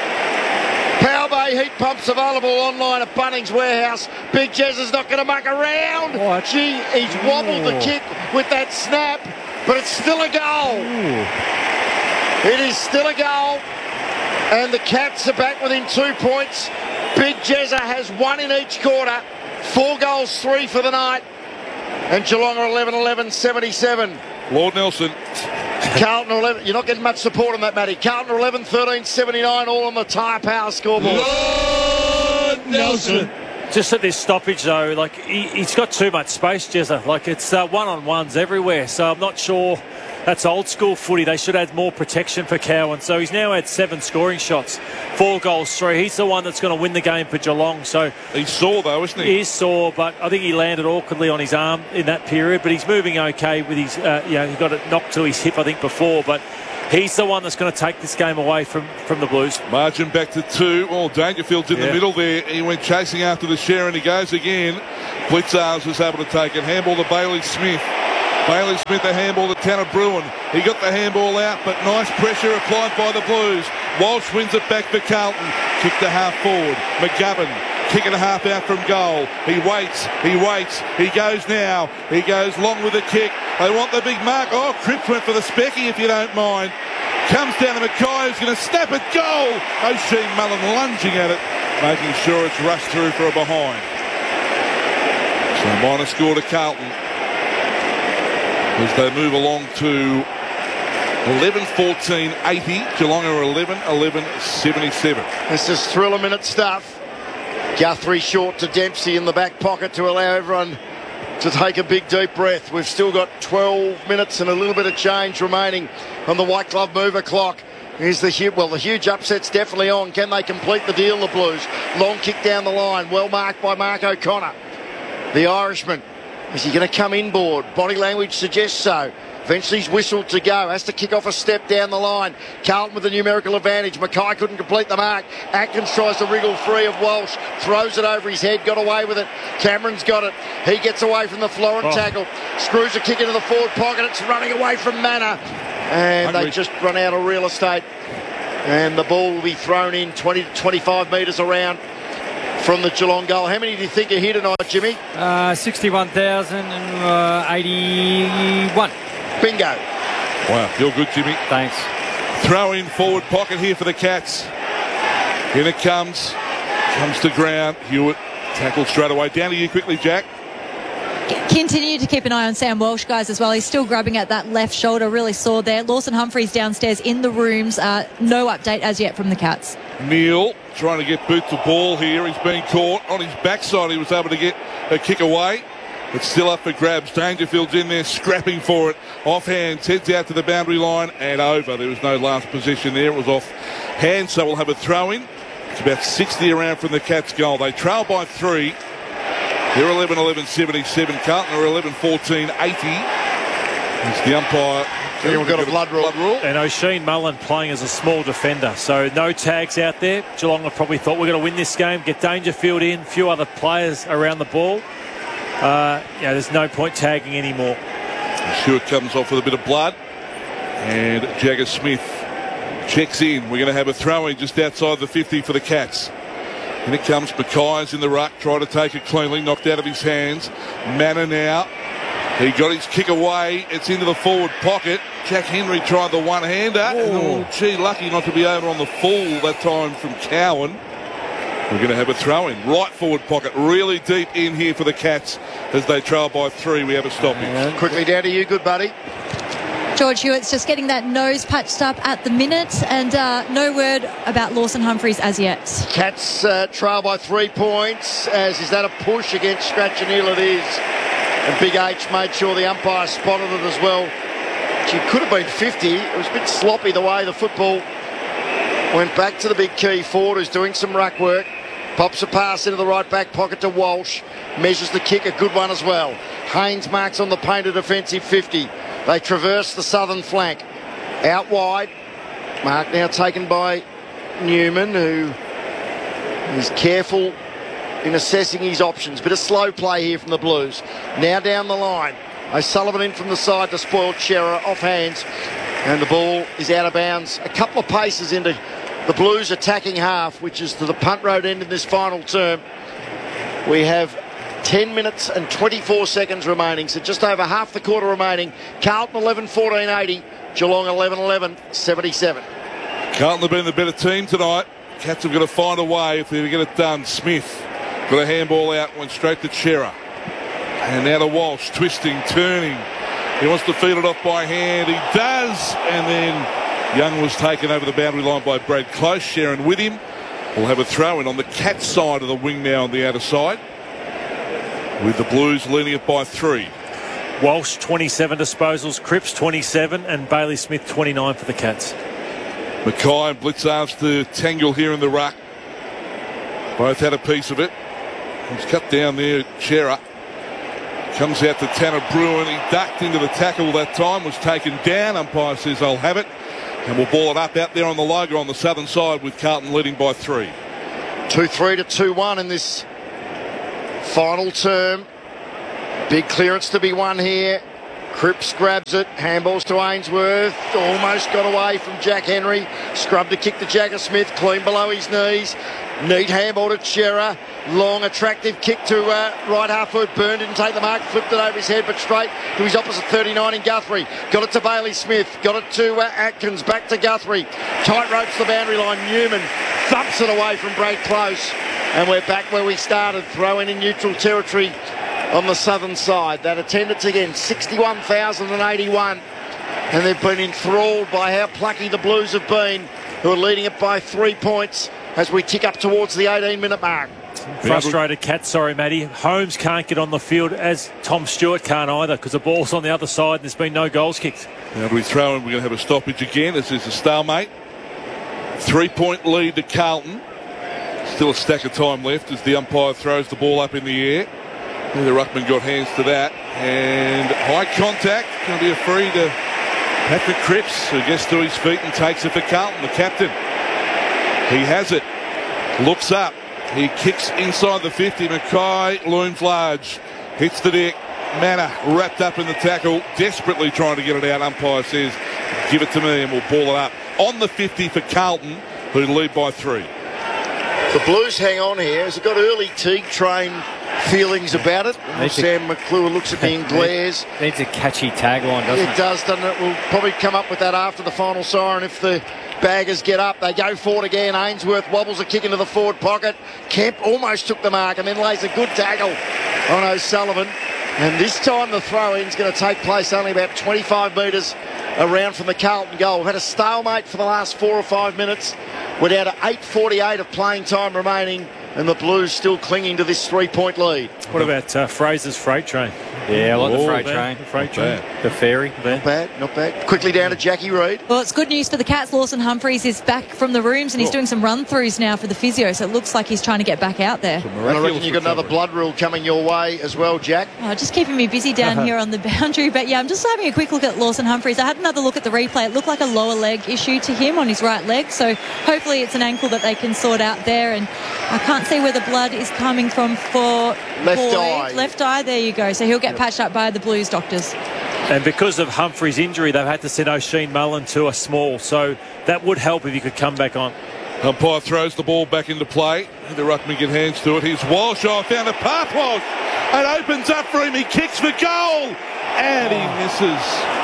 Power Bay heat pumps available online at Bunnings Warehouse. Big Jez is not going to muck around. What? Gee, he's wobbled the kick with that snap. But it's still a goal. Ooh. It is still a goal. And the Cats are back within two points. Big Jezza has one in each quarter. Four goals, three for the night. And Geelong are eleven eleven seventy-seven. Lord Nelson. Carlton are eleven. You're not getting much support on that, Matty. Carlton are eleven thirteen seventy-nine, all on the Tyre Power scoreboard. Lord Nelson. Just at this stoppage, though, like he, he's got too much space, Jezza. Like it's uh, one-on-ones everywhere. So I'm not sure that's old school footy. They should add more protection for Cowan. So he's now had seven scoring shots, four goals, three. He's the one that's going to win the game for Geelong. So he's sore though, isn't he? He is sore, but I think he landed awkwardly on his arm in that period. But he's moving okay with his, uh, you know, he got it knocked to his hip, I think, before. But he's the one that's going to take this game away from, from the Blues. Margin back to two. Oh, Dangerfield's in yeah. the middle there. He went chasing after the share and he goes again. Blitzars was able to take it. Handball to Bailey Smith. Bailey Smith, the handball to Tanner Bruin. He got the handball out, but nice pressure applied by the Blues. Walsh wins it back for Carlton. Kick to half forward. McGovern. Kick and a half out from goal. He waits. He waits. He goes now. He goes long with the kick. They want the big mark. Oh, Cripps went for the specky, if you don't mind. Comes down to Mackay, who's going to snap it. Goal! O'Shea Mullen lunging at it, making sure it's rushed through for a behind. So minor score to Carlton as they move along to eleven fourteen eighty. Geelong are eleven eleven seventy-seven. This is thriller minute stuff. Guthrie short to Dempsey in the back pocket to allow everyone to take a big deep breath. We've still got twelve minutes and a little bit of change remaining on the White Glove mover clock. Here's the huge, well, the huge upset's definitely on. Can they complete the deal, the Blues? Long kick down the line, well marked by Mark O'Connor. The Irishman, is he going to come inboard? Body language suggests so. Eventually he's whistled to go. Has to kick off a step down the line. Carlton with a numerical advantage. Mackay couldn't complete the mark. Atkins tries to wriggle free of Walsh. Throws it over his head. Got away with it. Cameron's got it. He gets away from the Florent oh. tackle. Screws a kick into the forward pocket. It's running away from Manor. And Hungry. They just run out of real estate. And the ball will be thrown in twenty to twenty-five metres around from the Geelong goal. How many do you think are here tonight, Jimmy? Uh, sixty-one thousand eighty-one. Bingo. Wow, you're good, Jimmy. Thanks. Throw in forward pocket here for the Cats. In it comes. Comes to ground. Hewitt tackled straight away. Down to you quickly, Jack. Continue to keep an eye on Sam Walsh, guys, as well. He's still grabbing at that left shoulder, really sore there. Lawson Humphreys downstairs in the rooms. Uh, no update as yet from the Cats. Neil trying to get boot to ball here. He's been caught on his backside. He was able to get a kick away. It's still up for grabs. Dangerfield's in there scrapping for it. Offhand, heads out to the boundary line and over. There was no last position there. It was off hand, so we'll have a throw in. It's about sixty around from the Cats' goal. They trail by three. They're eleven eleven seventy-seven. Carlton are eleven fourteen eighty. It's the umpire. Yeah, we've got a blood rule. blood rule. And O'Shea Mullen playing as a small defender. So no tags out there. Geelong have probably thought we're going to win this game, get Dangerfield in, a few other players around the ball. Uh, yeah, there's no point tagging anymore. Stewart comes off with a bit of blood. And Jagger Smith checks in. We're going to have a throw in just outside the fifty for the Cats. And it comes. Mackay's in the ruck, trying to take it cleanly, knocked out of his hands. Manor now. He got his kick away. It's into the forward pocket. Jack Henry tried the one-hander. And, oh, gee, lucky not to be over on the full that time from Cowan. We're going to have a throw in. Right forward pocket. Really deep in here for the Cats as they trail by three. We have a stoppage. Uh, quickly down to you, good buddy. George Hewitt's just getting that nose patched up at the minute, and uh, no word about Lawson Humphreys as yet. Cats uh, trail by three points. As is that a push against Scratch and Hill? It is. And Big H made sure the umpire spotted it as well. She could have been fifty. It was a bit sloppy the way the football went back to the big key forward, who's doing some ruck work. Pops a pass into the right back pocket to Walsh. Measures the kick, a good one as well. Haynes marks on the painted defensive fifty. They traverse the southern flank. Out wide. Mark now taken by Newman, who is careful in assessing his options. Bit of slow play here from the Blues. Now down the line. O'Sullivan in from the side to spoil Shearer off hands. And the ball is out of bounds. A couple of paces into the Blues attacking half, which is to the punt road end in this final term. We have ten minutes and twenty-four seconds remaining, so just over half the quarter remaining. Carlton eleven fourteen eighty, Geelong eleven eleven seventy-seven. Carlton have been the better team tonight. Cats have got to find a way if they're going to get it done. Smith got a handball out, went straight to Chera. And now to Walsh, twisting, turning. He wants to feed it off by hand. He does. And then Young was taken over the boundary line by Brad Close. Sharon with him. We'll have a throw in on the Cats side of the wing now on the outer side, with the Blues leading it by three. Walsh, twenty-seven disposals, Cripps, twenty-seven, and Bailey Smith, twenty-nine for the Cats. Mackay and Blitzarves to tangle here in the ruck. Both had a piece of it. He's cut down there, Chera. Comes out to Tanner Bruin. He ducked into the tackle that time, was taken down. Umpire says, I'll have it. And we'll ball it up out there on the logo on the southern side with Carlton leading by three. two three to two one in this final term. Big clearance to be won here. Cripps grabs it, handballs to Ainsworth, almost got away from Jack Henry, scrubbed to kick to Jagger Smith, clean below his knees, neat handball to Chera, long attractive kick to uh, right half foot, Byrne didn't take the mark, flipped it over his head but straight to his opposite thirty-nine in Guthrie, got it to Bailey Smith, got it to uh, Atkins, back to Guthrie, tight ropes the boundary line, Newman thumps it away from Brad Close, and we're back where we started, throwing in neutral territory on the southern side. That attendance again, sixty-one thousand eighty-one, and they've been enthralled by how plucky the Blues have been, who are leading it by three points as we tick up towards the eighteen minute mark. Frustrated Cats, sorry Matty. Holmes can't get on the field, as Tom Stewart can't either, because the ball's on the other side and there's been no goals kicked. Now we throw in, we're going to have a stoppage again. This is a stalemate. Three point lead to Carlton. Still a stack of time left as the umpire throws the ball up in the air. The ruckman got hands to that, and high contact. Going to be a free to Patrick Cripps, who gets to his feet and takes it for Carlton, the captain. He has it, looks up, he kicks inside the fifty. Mackay looms large, hits the deck. Manor wrapped up in the tackle, desperately trying to get it out. Umpire says, give it to me and we'll ball it up. On the fifty for Carlton, who lead by three. The Blues hang on here. Has it got early Teague train feelings about it? Sam McClure looks at me and glares. Needs a catchy tagline, doesn't it? It does, doesn't it? We'll probably come up with that after the final siren if the baggers get up. They go forward again. Ainsworth wobbles a kick into the forward pocket. Kemp almost took the mark and then lays a good tackle on O'Sullivan. And this time the throw-in is going to take place only about twenty-five metres around from the Carlton goal. We've had a stalemate for the last four or five minutes. We're down to eight forty-eight of playing time remaining, and the Blues still clinging to this three-point lead. What about uh, Fraser's freight train? Yeah, I like oh, the freight bad. train. The freight not train. Bad. The ferry. Not bad, not bad. Quickly down to Jackie Reid. Well, it's good news for the Cats. Lawson Humphries is back from the rooms and he's oh. doing some run-throughs now for the physio, so it looks like he's trying to get back out there. And I reckon you've got another blood rule coming your way as well, Jack. Oh, just keeping me busy down here on the boundary. But yeah, I'm just having a quick look at Lawson Humphries. I had another look at the replay. It looked like a lower leg issue to him on his right leg, so hopefully it's an ankle that they can sort out there. And I can't see where the blood is coming from for left Boyd. eye. Left eye, there you go. So he'll get patched up by the Blues doctors. And because of Humphrey's injury, they've had to send O'Sheen Mullen to a small, so that would help if he could come back on. Umpire throws the ball back into play. The ruckman get hands to it. Here's Walsh. Oh, found a path, Walsh. It opens up for him. He kicks for goal. And he misses.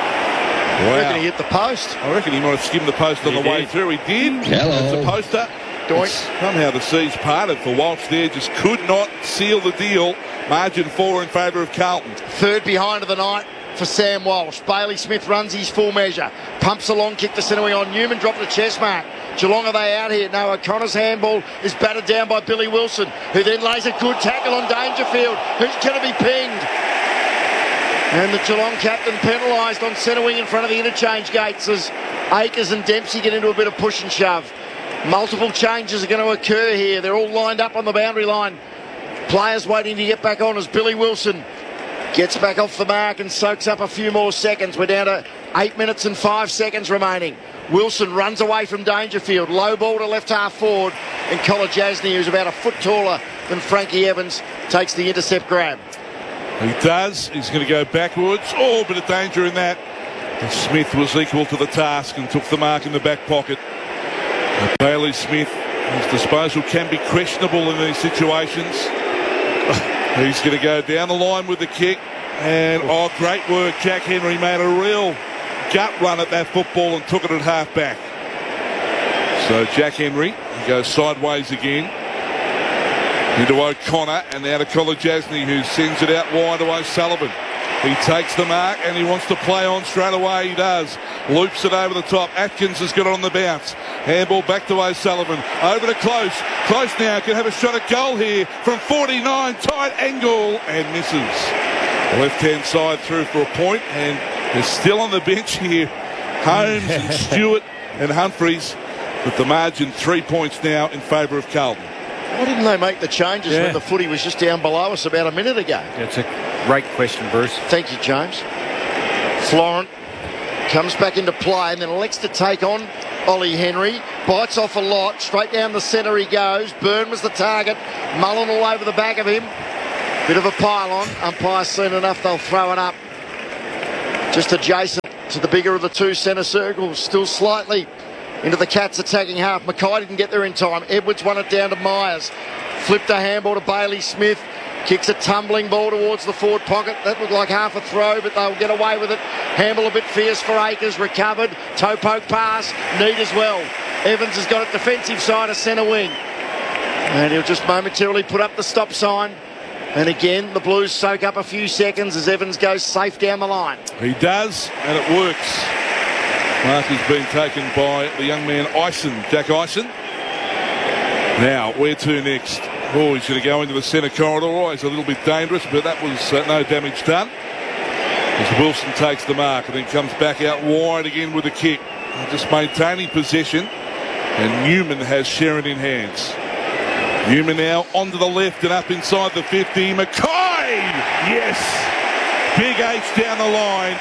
Wow. I reckon he hit the post. I reckon he might have skimmed the post on He the way did. through. He did. Hello. It's a poster. Doink. Somehow the seas parted for Walsh there. Just could not seal the deal. Margin four in favour of Carlton. Third behind of the night for Sam Walsh. Bailey Smith runs his full measure. Pumps a long kick to centre wing on. Newman dropped the chest mark. Geelong, are they out here? No, O'Connor's handball is battered down by Billy Wilson, who then lays a good tackle on Dangerfield, who's going to be pinged. And the Geelong captain penalised on centre wing in front of the interchange gates as Akers and Dempsey get into a bit of push and shove. Multiple changes are going to occur here. They're all lined up on the boundary line. Players waiting to get back on as Billy Wilson gets back off the mark and soaks up a few more seconds. We're down to eight minutes and five seconds remaining. Wilson runs away from Dangerfield. Low ball to left half forward. And Collar Jasny, who's about a foot taller than Frankie Evans, takes the intercept grab. He does. He's going to go backwards. Oh, a bit of danger in that. And Smith was equal to the task and took the mark in the back pocket. And Bailey Smith, his disposal can be questionable in these situations. He's going to go down the line with the kick. And, oh, great work. Jack Henry made a real gut run at that football and took it at half back. So Jack Henry goes sideways again into O'Connor and now to Collar Jasny, who sends it out wide to O'Sullivan. He takes the mark and he wants to play on straight away. He does. Loops it over the top. Atkins has got it on the bounce. Handball back to O'Sullivan. Over to Close. Close now can have a shot at goal here from forty-nine. Tight angle and misses. Left-hand side through for a point, and they're still on the bench here. Holmes and Stewart and Humphreys, with the margin three points now in favour of Carlton. Why didn't they make the changes Yeah. when the footy was just down below us about a minute ago? That's a great question, Bruce. Thank you, James. Florent comes back into play and then elects to take on Ollie Henry. Bites off a lot. Straight down the centre he goes. Byrne was the target. Mullen all over the back of him. Bit of a pile-on. Umpire's seen enough, they'll throw it up. Just adjacent to the bigger of the two centre circles. Still slightly into the Cats attacking half. Mackay didn't get there in time. Edwards won it down to Myers. Flipped a handball to Bailey Smith. Kicks a tumbling ball towards the forward pocket. That looked like half a throw, but they'll get away with it. Handball a bit fierce for Akers. Recovered. Toe poke pass. Neat as well. Evans has got it defensive side of centre wing. And he'll just momentarily put up the stop sign. And again, the Blues soak up a few seconds as Evans goes safe down the line. He does, and it works. Mark has been taken by the young man Ison, Jack Ison. Now, where to next? Oh, he's going to go into the centre corridor. Oh, he's a little bit dangerous, but that was uh, no damage done. As Wilson takes the mark and then comes back out wide again with a kick. Just maintaining possession. And Newman has Sherrin in hands. Newman now onto the left and up inside the fifty. Mackay! Yes! Big H down the line.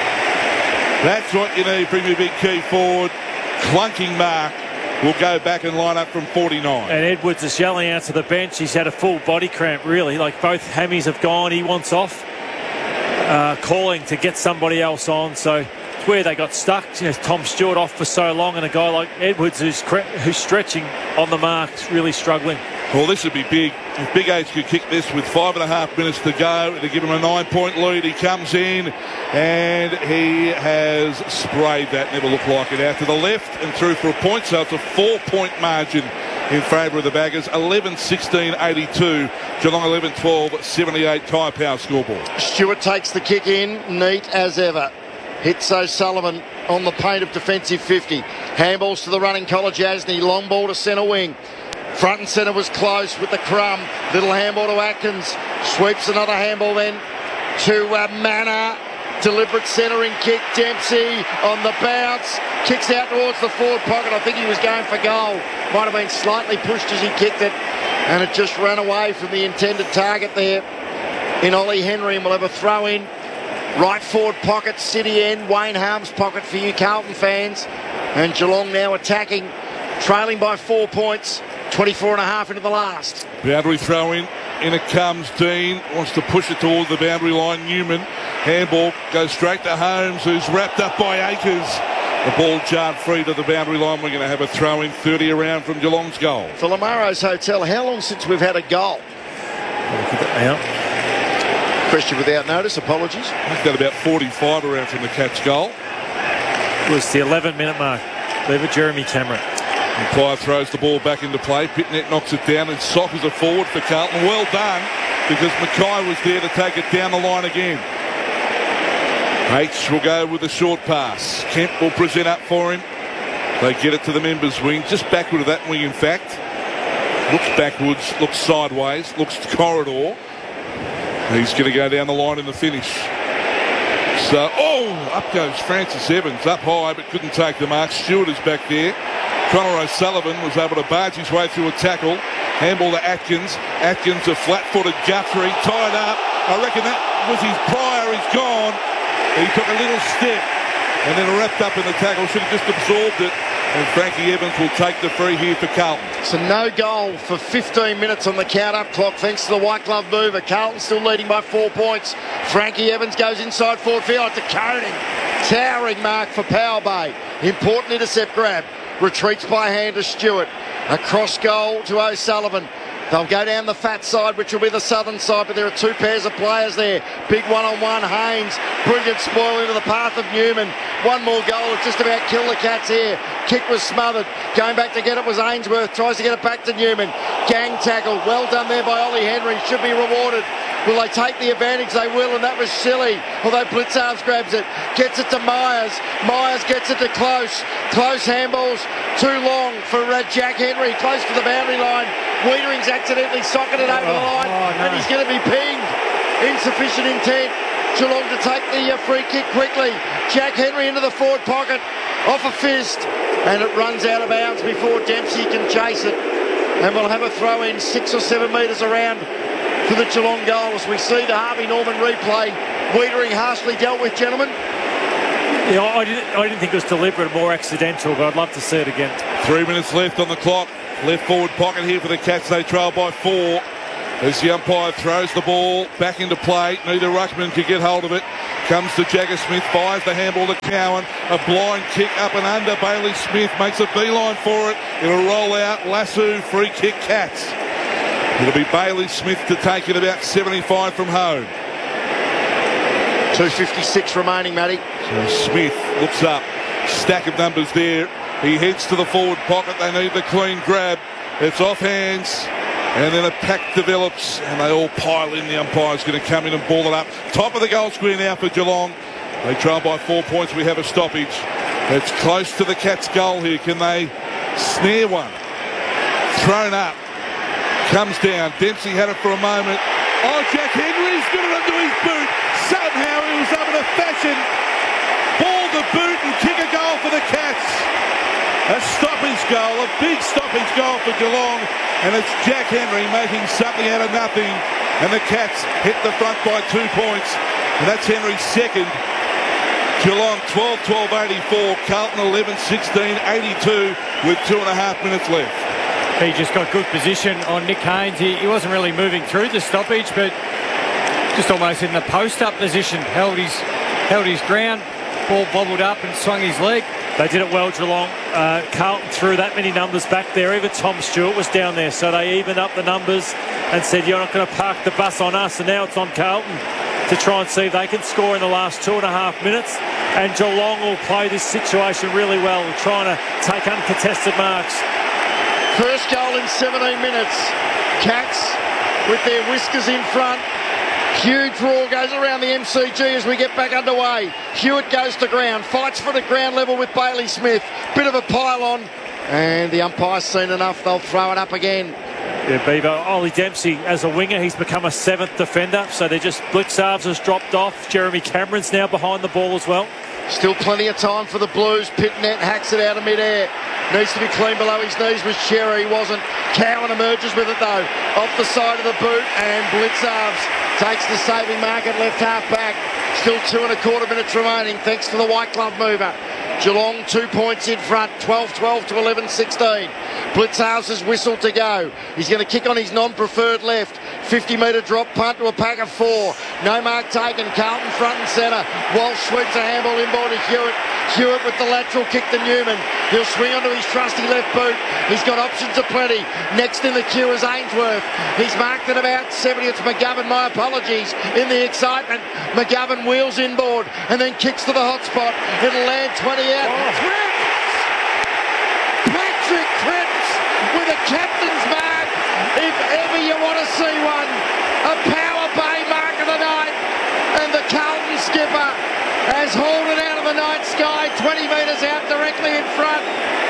That's what you need from your big key forward. Clunking mark. Will go back and line up from forty-nine. And Edwards is yelling out to the bench. He's had a full body cramp, really. Like both hammies have gone. He wants off. Uh, calling to get somebody else on. So it's where they got stuck. You know, Tom Stewart off for so long, and a guy like Edwards who's cre- who's stretching on the mark, really struggling. Well, this would be big. If Big H could kick this with five and a half minutes to go to give him a nine-point lead, he comes in and he has sprayed that. Never looked like it. Out to the left and through for a point. So it's a four-point margin in favour of the Baggers. eleven sixteen eighty-two. Geelong eleven twelve seventy-eight. Tyre Power scoreboard. Stewart takes the kick in, neat as ever. Hits O'Sullivan on the paint of defensive fifty. Handballs to the running College Asney. Long ball to centre wing. Front and centre was close with the crumb. Little handball to Atkins. Sweeps another handball then to uh, Manor. Deliberate centering kick. Dempsey on the bounce. Kicks out towards the forward pocket. I think he was going for goal. Might have been slightly pushed as he kicked it. And it just ran away from the intended target there in Ollie Henry. And we'll have a throw in. Right forward pocket, City end. Wayne Harm's pocket for you Carlton fans. And Geelong now attacking. Trailing by four points. twenty-four and a half into the last. Boundary throw in. In it comes Dean. Wants to push it towards the boundary line. Newman. Handball goes straight to Holmes, who's wrapped up by Akers. The ball jarred free to the boundary line. We're going to have a throw in thirty around from Geelong's goal. For Lamaro's Hotel, how long since we've had a goal? Question without notice. Apologies. We've got about forty-five around from the Cats' goal. It was the eleven minute mark. Leave it Jeremy Cameron. Mackay throws the ball back into play. Pitnet knocks it down and sockers it forward for Carlton. Well done, because Mackay was there to take it down the line again. H will go with a short pass. Kemp will present up for him. They get it to the members' wing, just backward of that wing in fact. Looks backwards, looks sideways, looks corridor. He's going to go down the line in the finish. So, oh, up goes Francis Evans, up high but couldn't take the mark. Stewart is back there. Connor O'Sullivan was able to barge his way through a tackle. Handball to Atkins. Atkins, a flat-footed Guthrie, tied up. I reckon that was his prior. He's gone. He took a little step and then wrapped up in the tackle. Should have just absorbed it. And Frankie Evans will take the free here for Carlton. So no goal for fifteen minutes on the count-up clock thanks to the white glove mover. Carlton still leading by four points. Frankie Evans goes inside forward field to Coning. Towering mark for Power Bay. Important intercept grab. Retreats by hand to Stewart. Across goal to O'Sullivan. They'll go down the fat side, which will be the southern side, but there are two pairs of players there. Big one-on-one, Haynes. Brilliant spoil into the path of Newman. One more goal, it's just about killed the Cats here. Kick was smothered. Going back to get it was Ainsworth. Tries to get it back to Newman. Gang tackle. Well done there by Ollie Henry. Should be rewarded. Will they take the advantage? They will, and that was silly. Although Blitzarves grabs it, gets it to Myers. Myers gets it to Close. Close handballs too long for uh, Jack Henry. Close to the boundary line. Wiedering's accidentally socketed over the line, oh, no. and he's going to be pinged. Insufficient intent. Geelong to take the uh, free kick quickly. Jack Henry into the forward pocket, off a fist, and it runs out of bounds before Dempsey can chase it. And we'll have a throw in six or seven metres around for the Geelong goal as we see the Harvey Norman replay. Wiedering harshly dealt with, gentlemen. Yeah, I didn't, I didn't think it was deliberate, more accidental, but I'd love to see it again. Three minutes left on the clock. Left forward pocket here for the Cats. They trail by four. As the umpire throws the ball back into play, neither ruckman can get hold of it. Comes to Jagger Smith, fires the handball to Cowan. A blind kick up and under. Bailey Smith makes a beeline for it. It'll roll out. Lasso, free kick, Cats. It'll be Bailey Smith to take it about seventy-five from home. two fifty-six remaining, Matty. So Smith looks up. Stack of numbers there. He heads to the forward pocket. They need the clean grab. It's off hands. And then a pack develops, and they all pile in. The umpire's going to come in and ball it up. Top of the goal square now for Geelong. They trail by four points. We have a stoppage. It's close to the Cats' goal here. Can they snare one? Thrown up. Comes down. Dempsey had it for a moment. Oh, Jack Henry's got it under his boot. Somehow he was able to fashion, ball the boot and kick a goal for the Cats. A stoppage goal, a big stoppage goal for Geelong, and it's Jack Henry making something out of nothing, and the Cats hit the front by two points, and that's Henry's second. Geelong twelve twelve eighty-four, Carlton eleven sixteen eighty-two with two and a half minutes left. He just got good position on Nick Haynes. He, he wasn't really moving through the stoppage, but just almost in the post-up position, held his, held his ground, ball bobbled up and swung his leg. They did it well, Geelong. Uh, Carlton threw that many numbers back there. Even Tom Stewart was down there. So they evened up the numbers and said, you're not going to park the bus on us. And now it's on Carlton to try and see if they can score in the last two and a half minutes. And Geelong will play this situation really well, trying to take uncontested marks. First goal in seventeen minutes. Cats with their whiskers in front. Huge roar goes around the M C G as we get back underway. Hewitt goes to ground, fights for the ground level with Bailey Smith. Bit of a pile-on, and the umpire's seen enough. They'll throw it up again. Yeah, Beaver. Ollie Dempsey, as a winger, he's become a seventh defender. So they're just, Blitzarves has dropped off. Jeremy Cameron's now behind the ball as well. Still plenty of time for the Blues. Pitnet hacks it out of mid-air. Needs to be clean below his knees with Cherry. He wasn't. Cowan emerges with it though. Off the side of the boot, and Blitzarves takes the saving mark at left half back. Still two and a quarter minutes remaining thanks to the white glove mover. Geelong two points in front, twelve twelve to eleven sixteen. Blitzarves has whistled to go. He's going to kick on his non-preferred left. fifty metre drop punt to a pack of four. No mark taken. Carlton front and centre. Walsh sweeps a handball inboard to Hewitt. Hewitt with the lateral kick to Newman. He'll swing onto his trusty left boot. He's got options aplenty. Next in the queue is Ainsworth. He's marked at about seventy. It's McGovern. My apologies. In the excitement, McGovern wheels inboard and then kicks to the hot spot. It'll land twenty out. Oh. Cripps! Patrick Cripps with a captain's mark. If ever you want to see one, a power play mark of the night. And the Carlton skipper has hauled it out of the night sky, twenty metres out directly in front.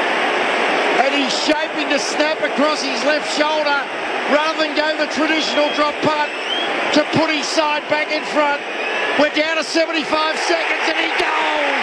And he's shaping to snap across his left shoulder rather than go the traditional drop punt to put his side back in front. We're down to seventy-five seconds and he goes.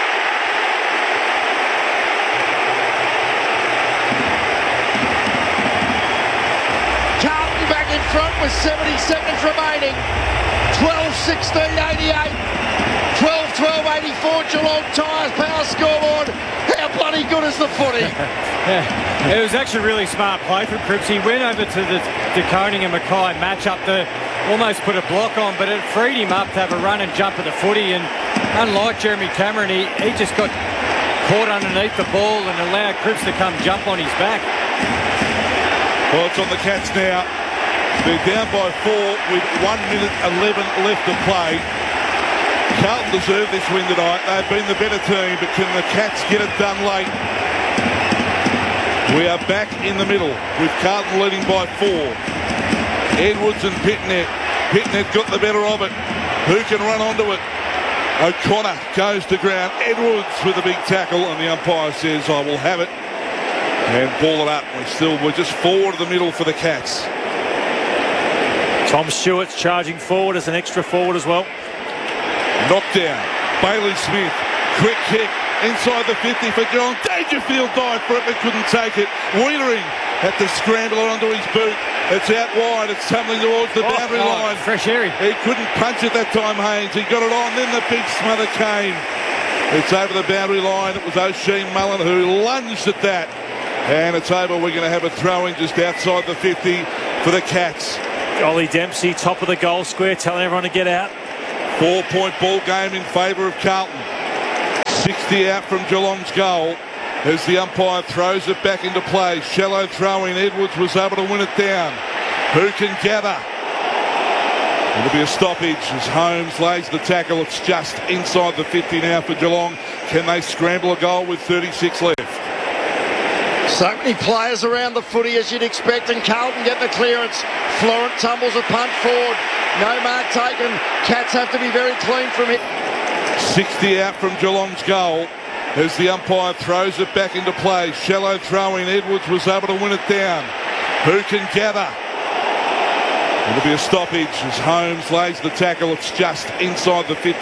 Carlton back in front with seventy seconds remaining. twelve sixteen eighty-eight. twelve twelve eighty-four. Geelong Tyres power scoreboard. How bloody good is the footy? Yeah, it was actually really smart play from Cripps. He went over to the De Koning and Mackay match up to almost put a block on, but it freed him up to have a run and jump at the footy. And unlike Jeremy Cameron, he, he just got caught underneath the ball and allowed Cripps to come jump on his back. Well, it's on the Cats now. They're down by four with one minute eleven left to play. Carlton deserve this win tonight. They've been the better team, but can the Cats get it done late? We are back in the middle with Carlton leading by four. Edwards and Pitnet Pitnet got the better of it. Who can run onto it? O'Connor goes to ground. Edwards with a big tackle, and the umpire says, I will have it. And ball it up. We're still, we're just forward of the middle for the Cats. Tom Stewart's charging forward as an extra forward as well. Knockdown. Bailey Smith. Quick kick. Inside the fifty for John. Dangerfield dived for it but couldn't take it. Wiedering had to scramble it onto his boot. It's out wide. It's tumbling towards the oh, boundary oh, line. Fresh area. He couldn't punch it that time, Haynes. He got it on. Then the big smother came. It's over the boundary line. It was O'Sheen Mullen who lunged at that. And it's over. We're going to have a throw-in just outside the fifty for the Cats. Ollie Dempsey, top of the goal square, telling everyone to get out. Four-point ball game in favour of Carlton. sixty out from Geelong's goal as the umpire throws it back into play. Shallow throw-in. Edwards was able to win it down. Who can gather? It'll be a stoppage as Holmes lays the tackle. It's just inside the fifty now for Geelong. Can they scramble a goal with thirty-six left? So many players around the footy as you'd expect, and Carlton get the clearance. Florent tumbles a punt forward. No mark taken. Cats have to be very clean from it. sixty out from Geelong's goal as the umpire throws it back into play. Shallow throw-in. Edwards was able to win it down. Who can gather? It'll be a stoppage as Holmes lays the tackle. It's just inside the fifty.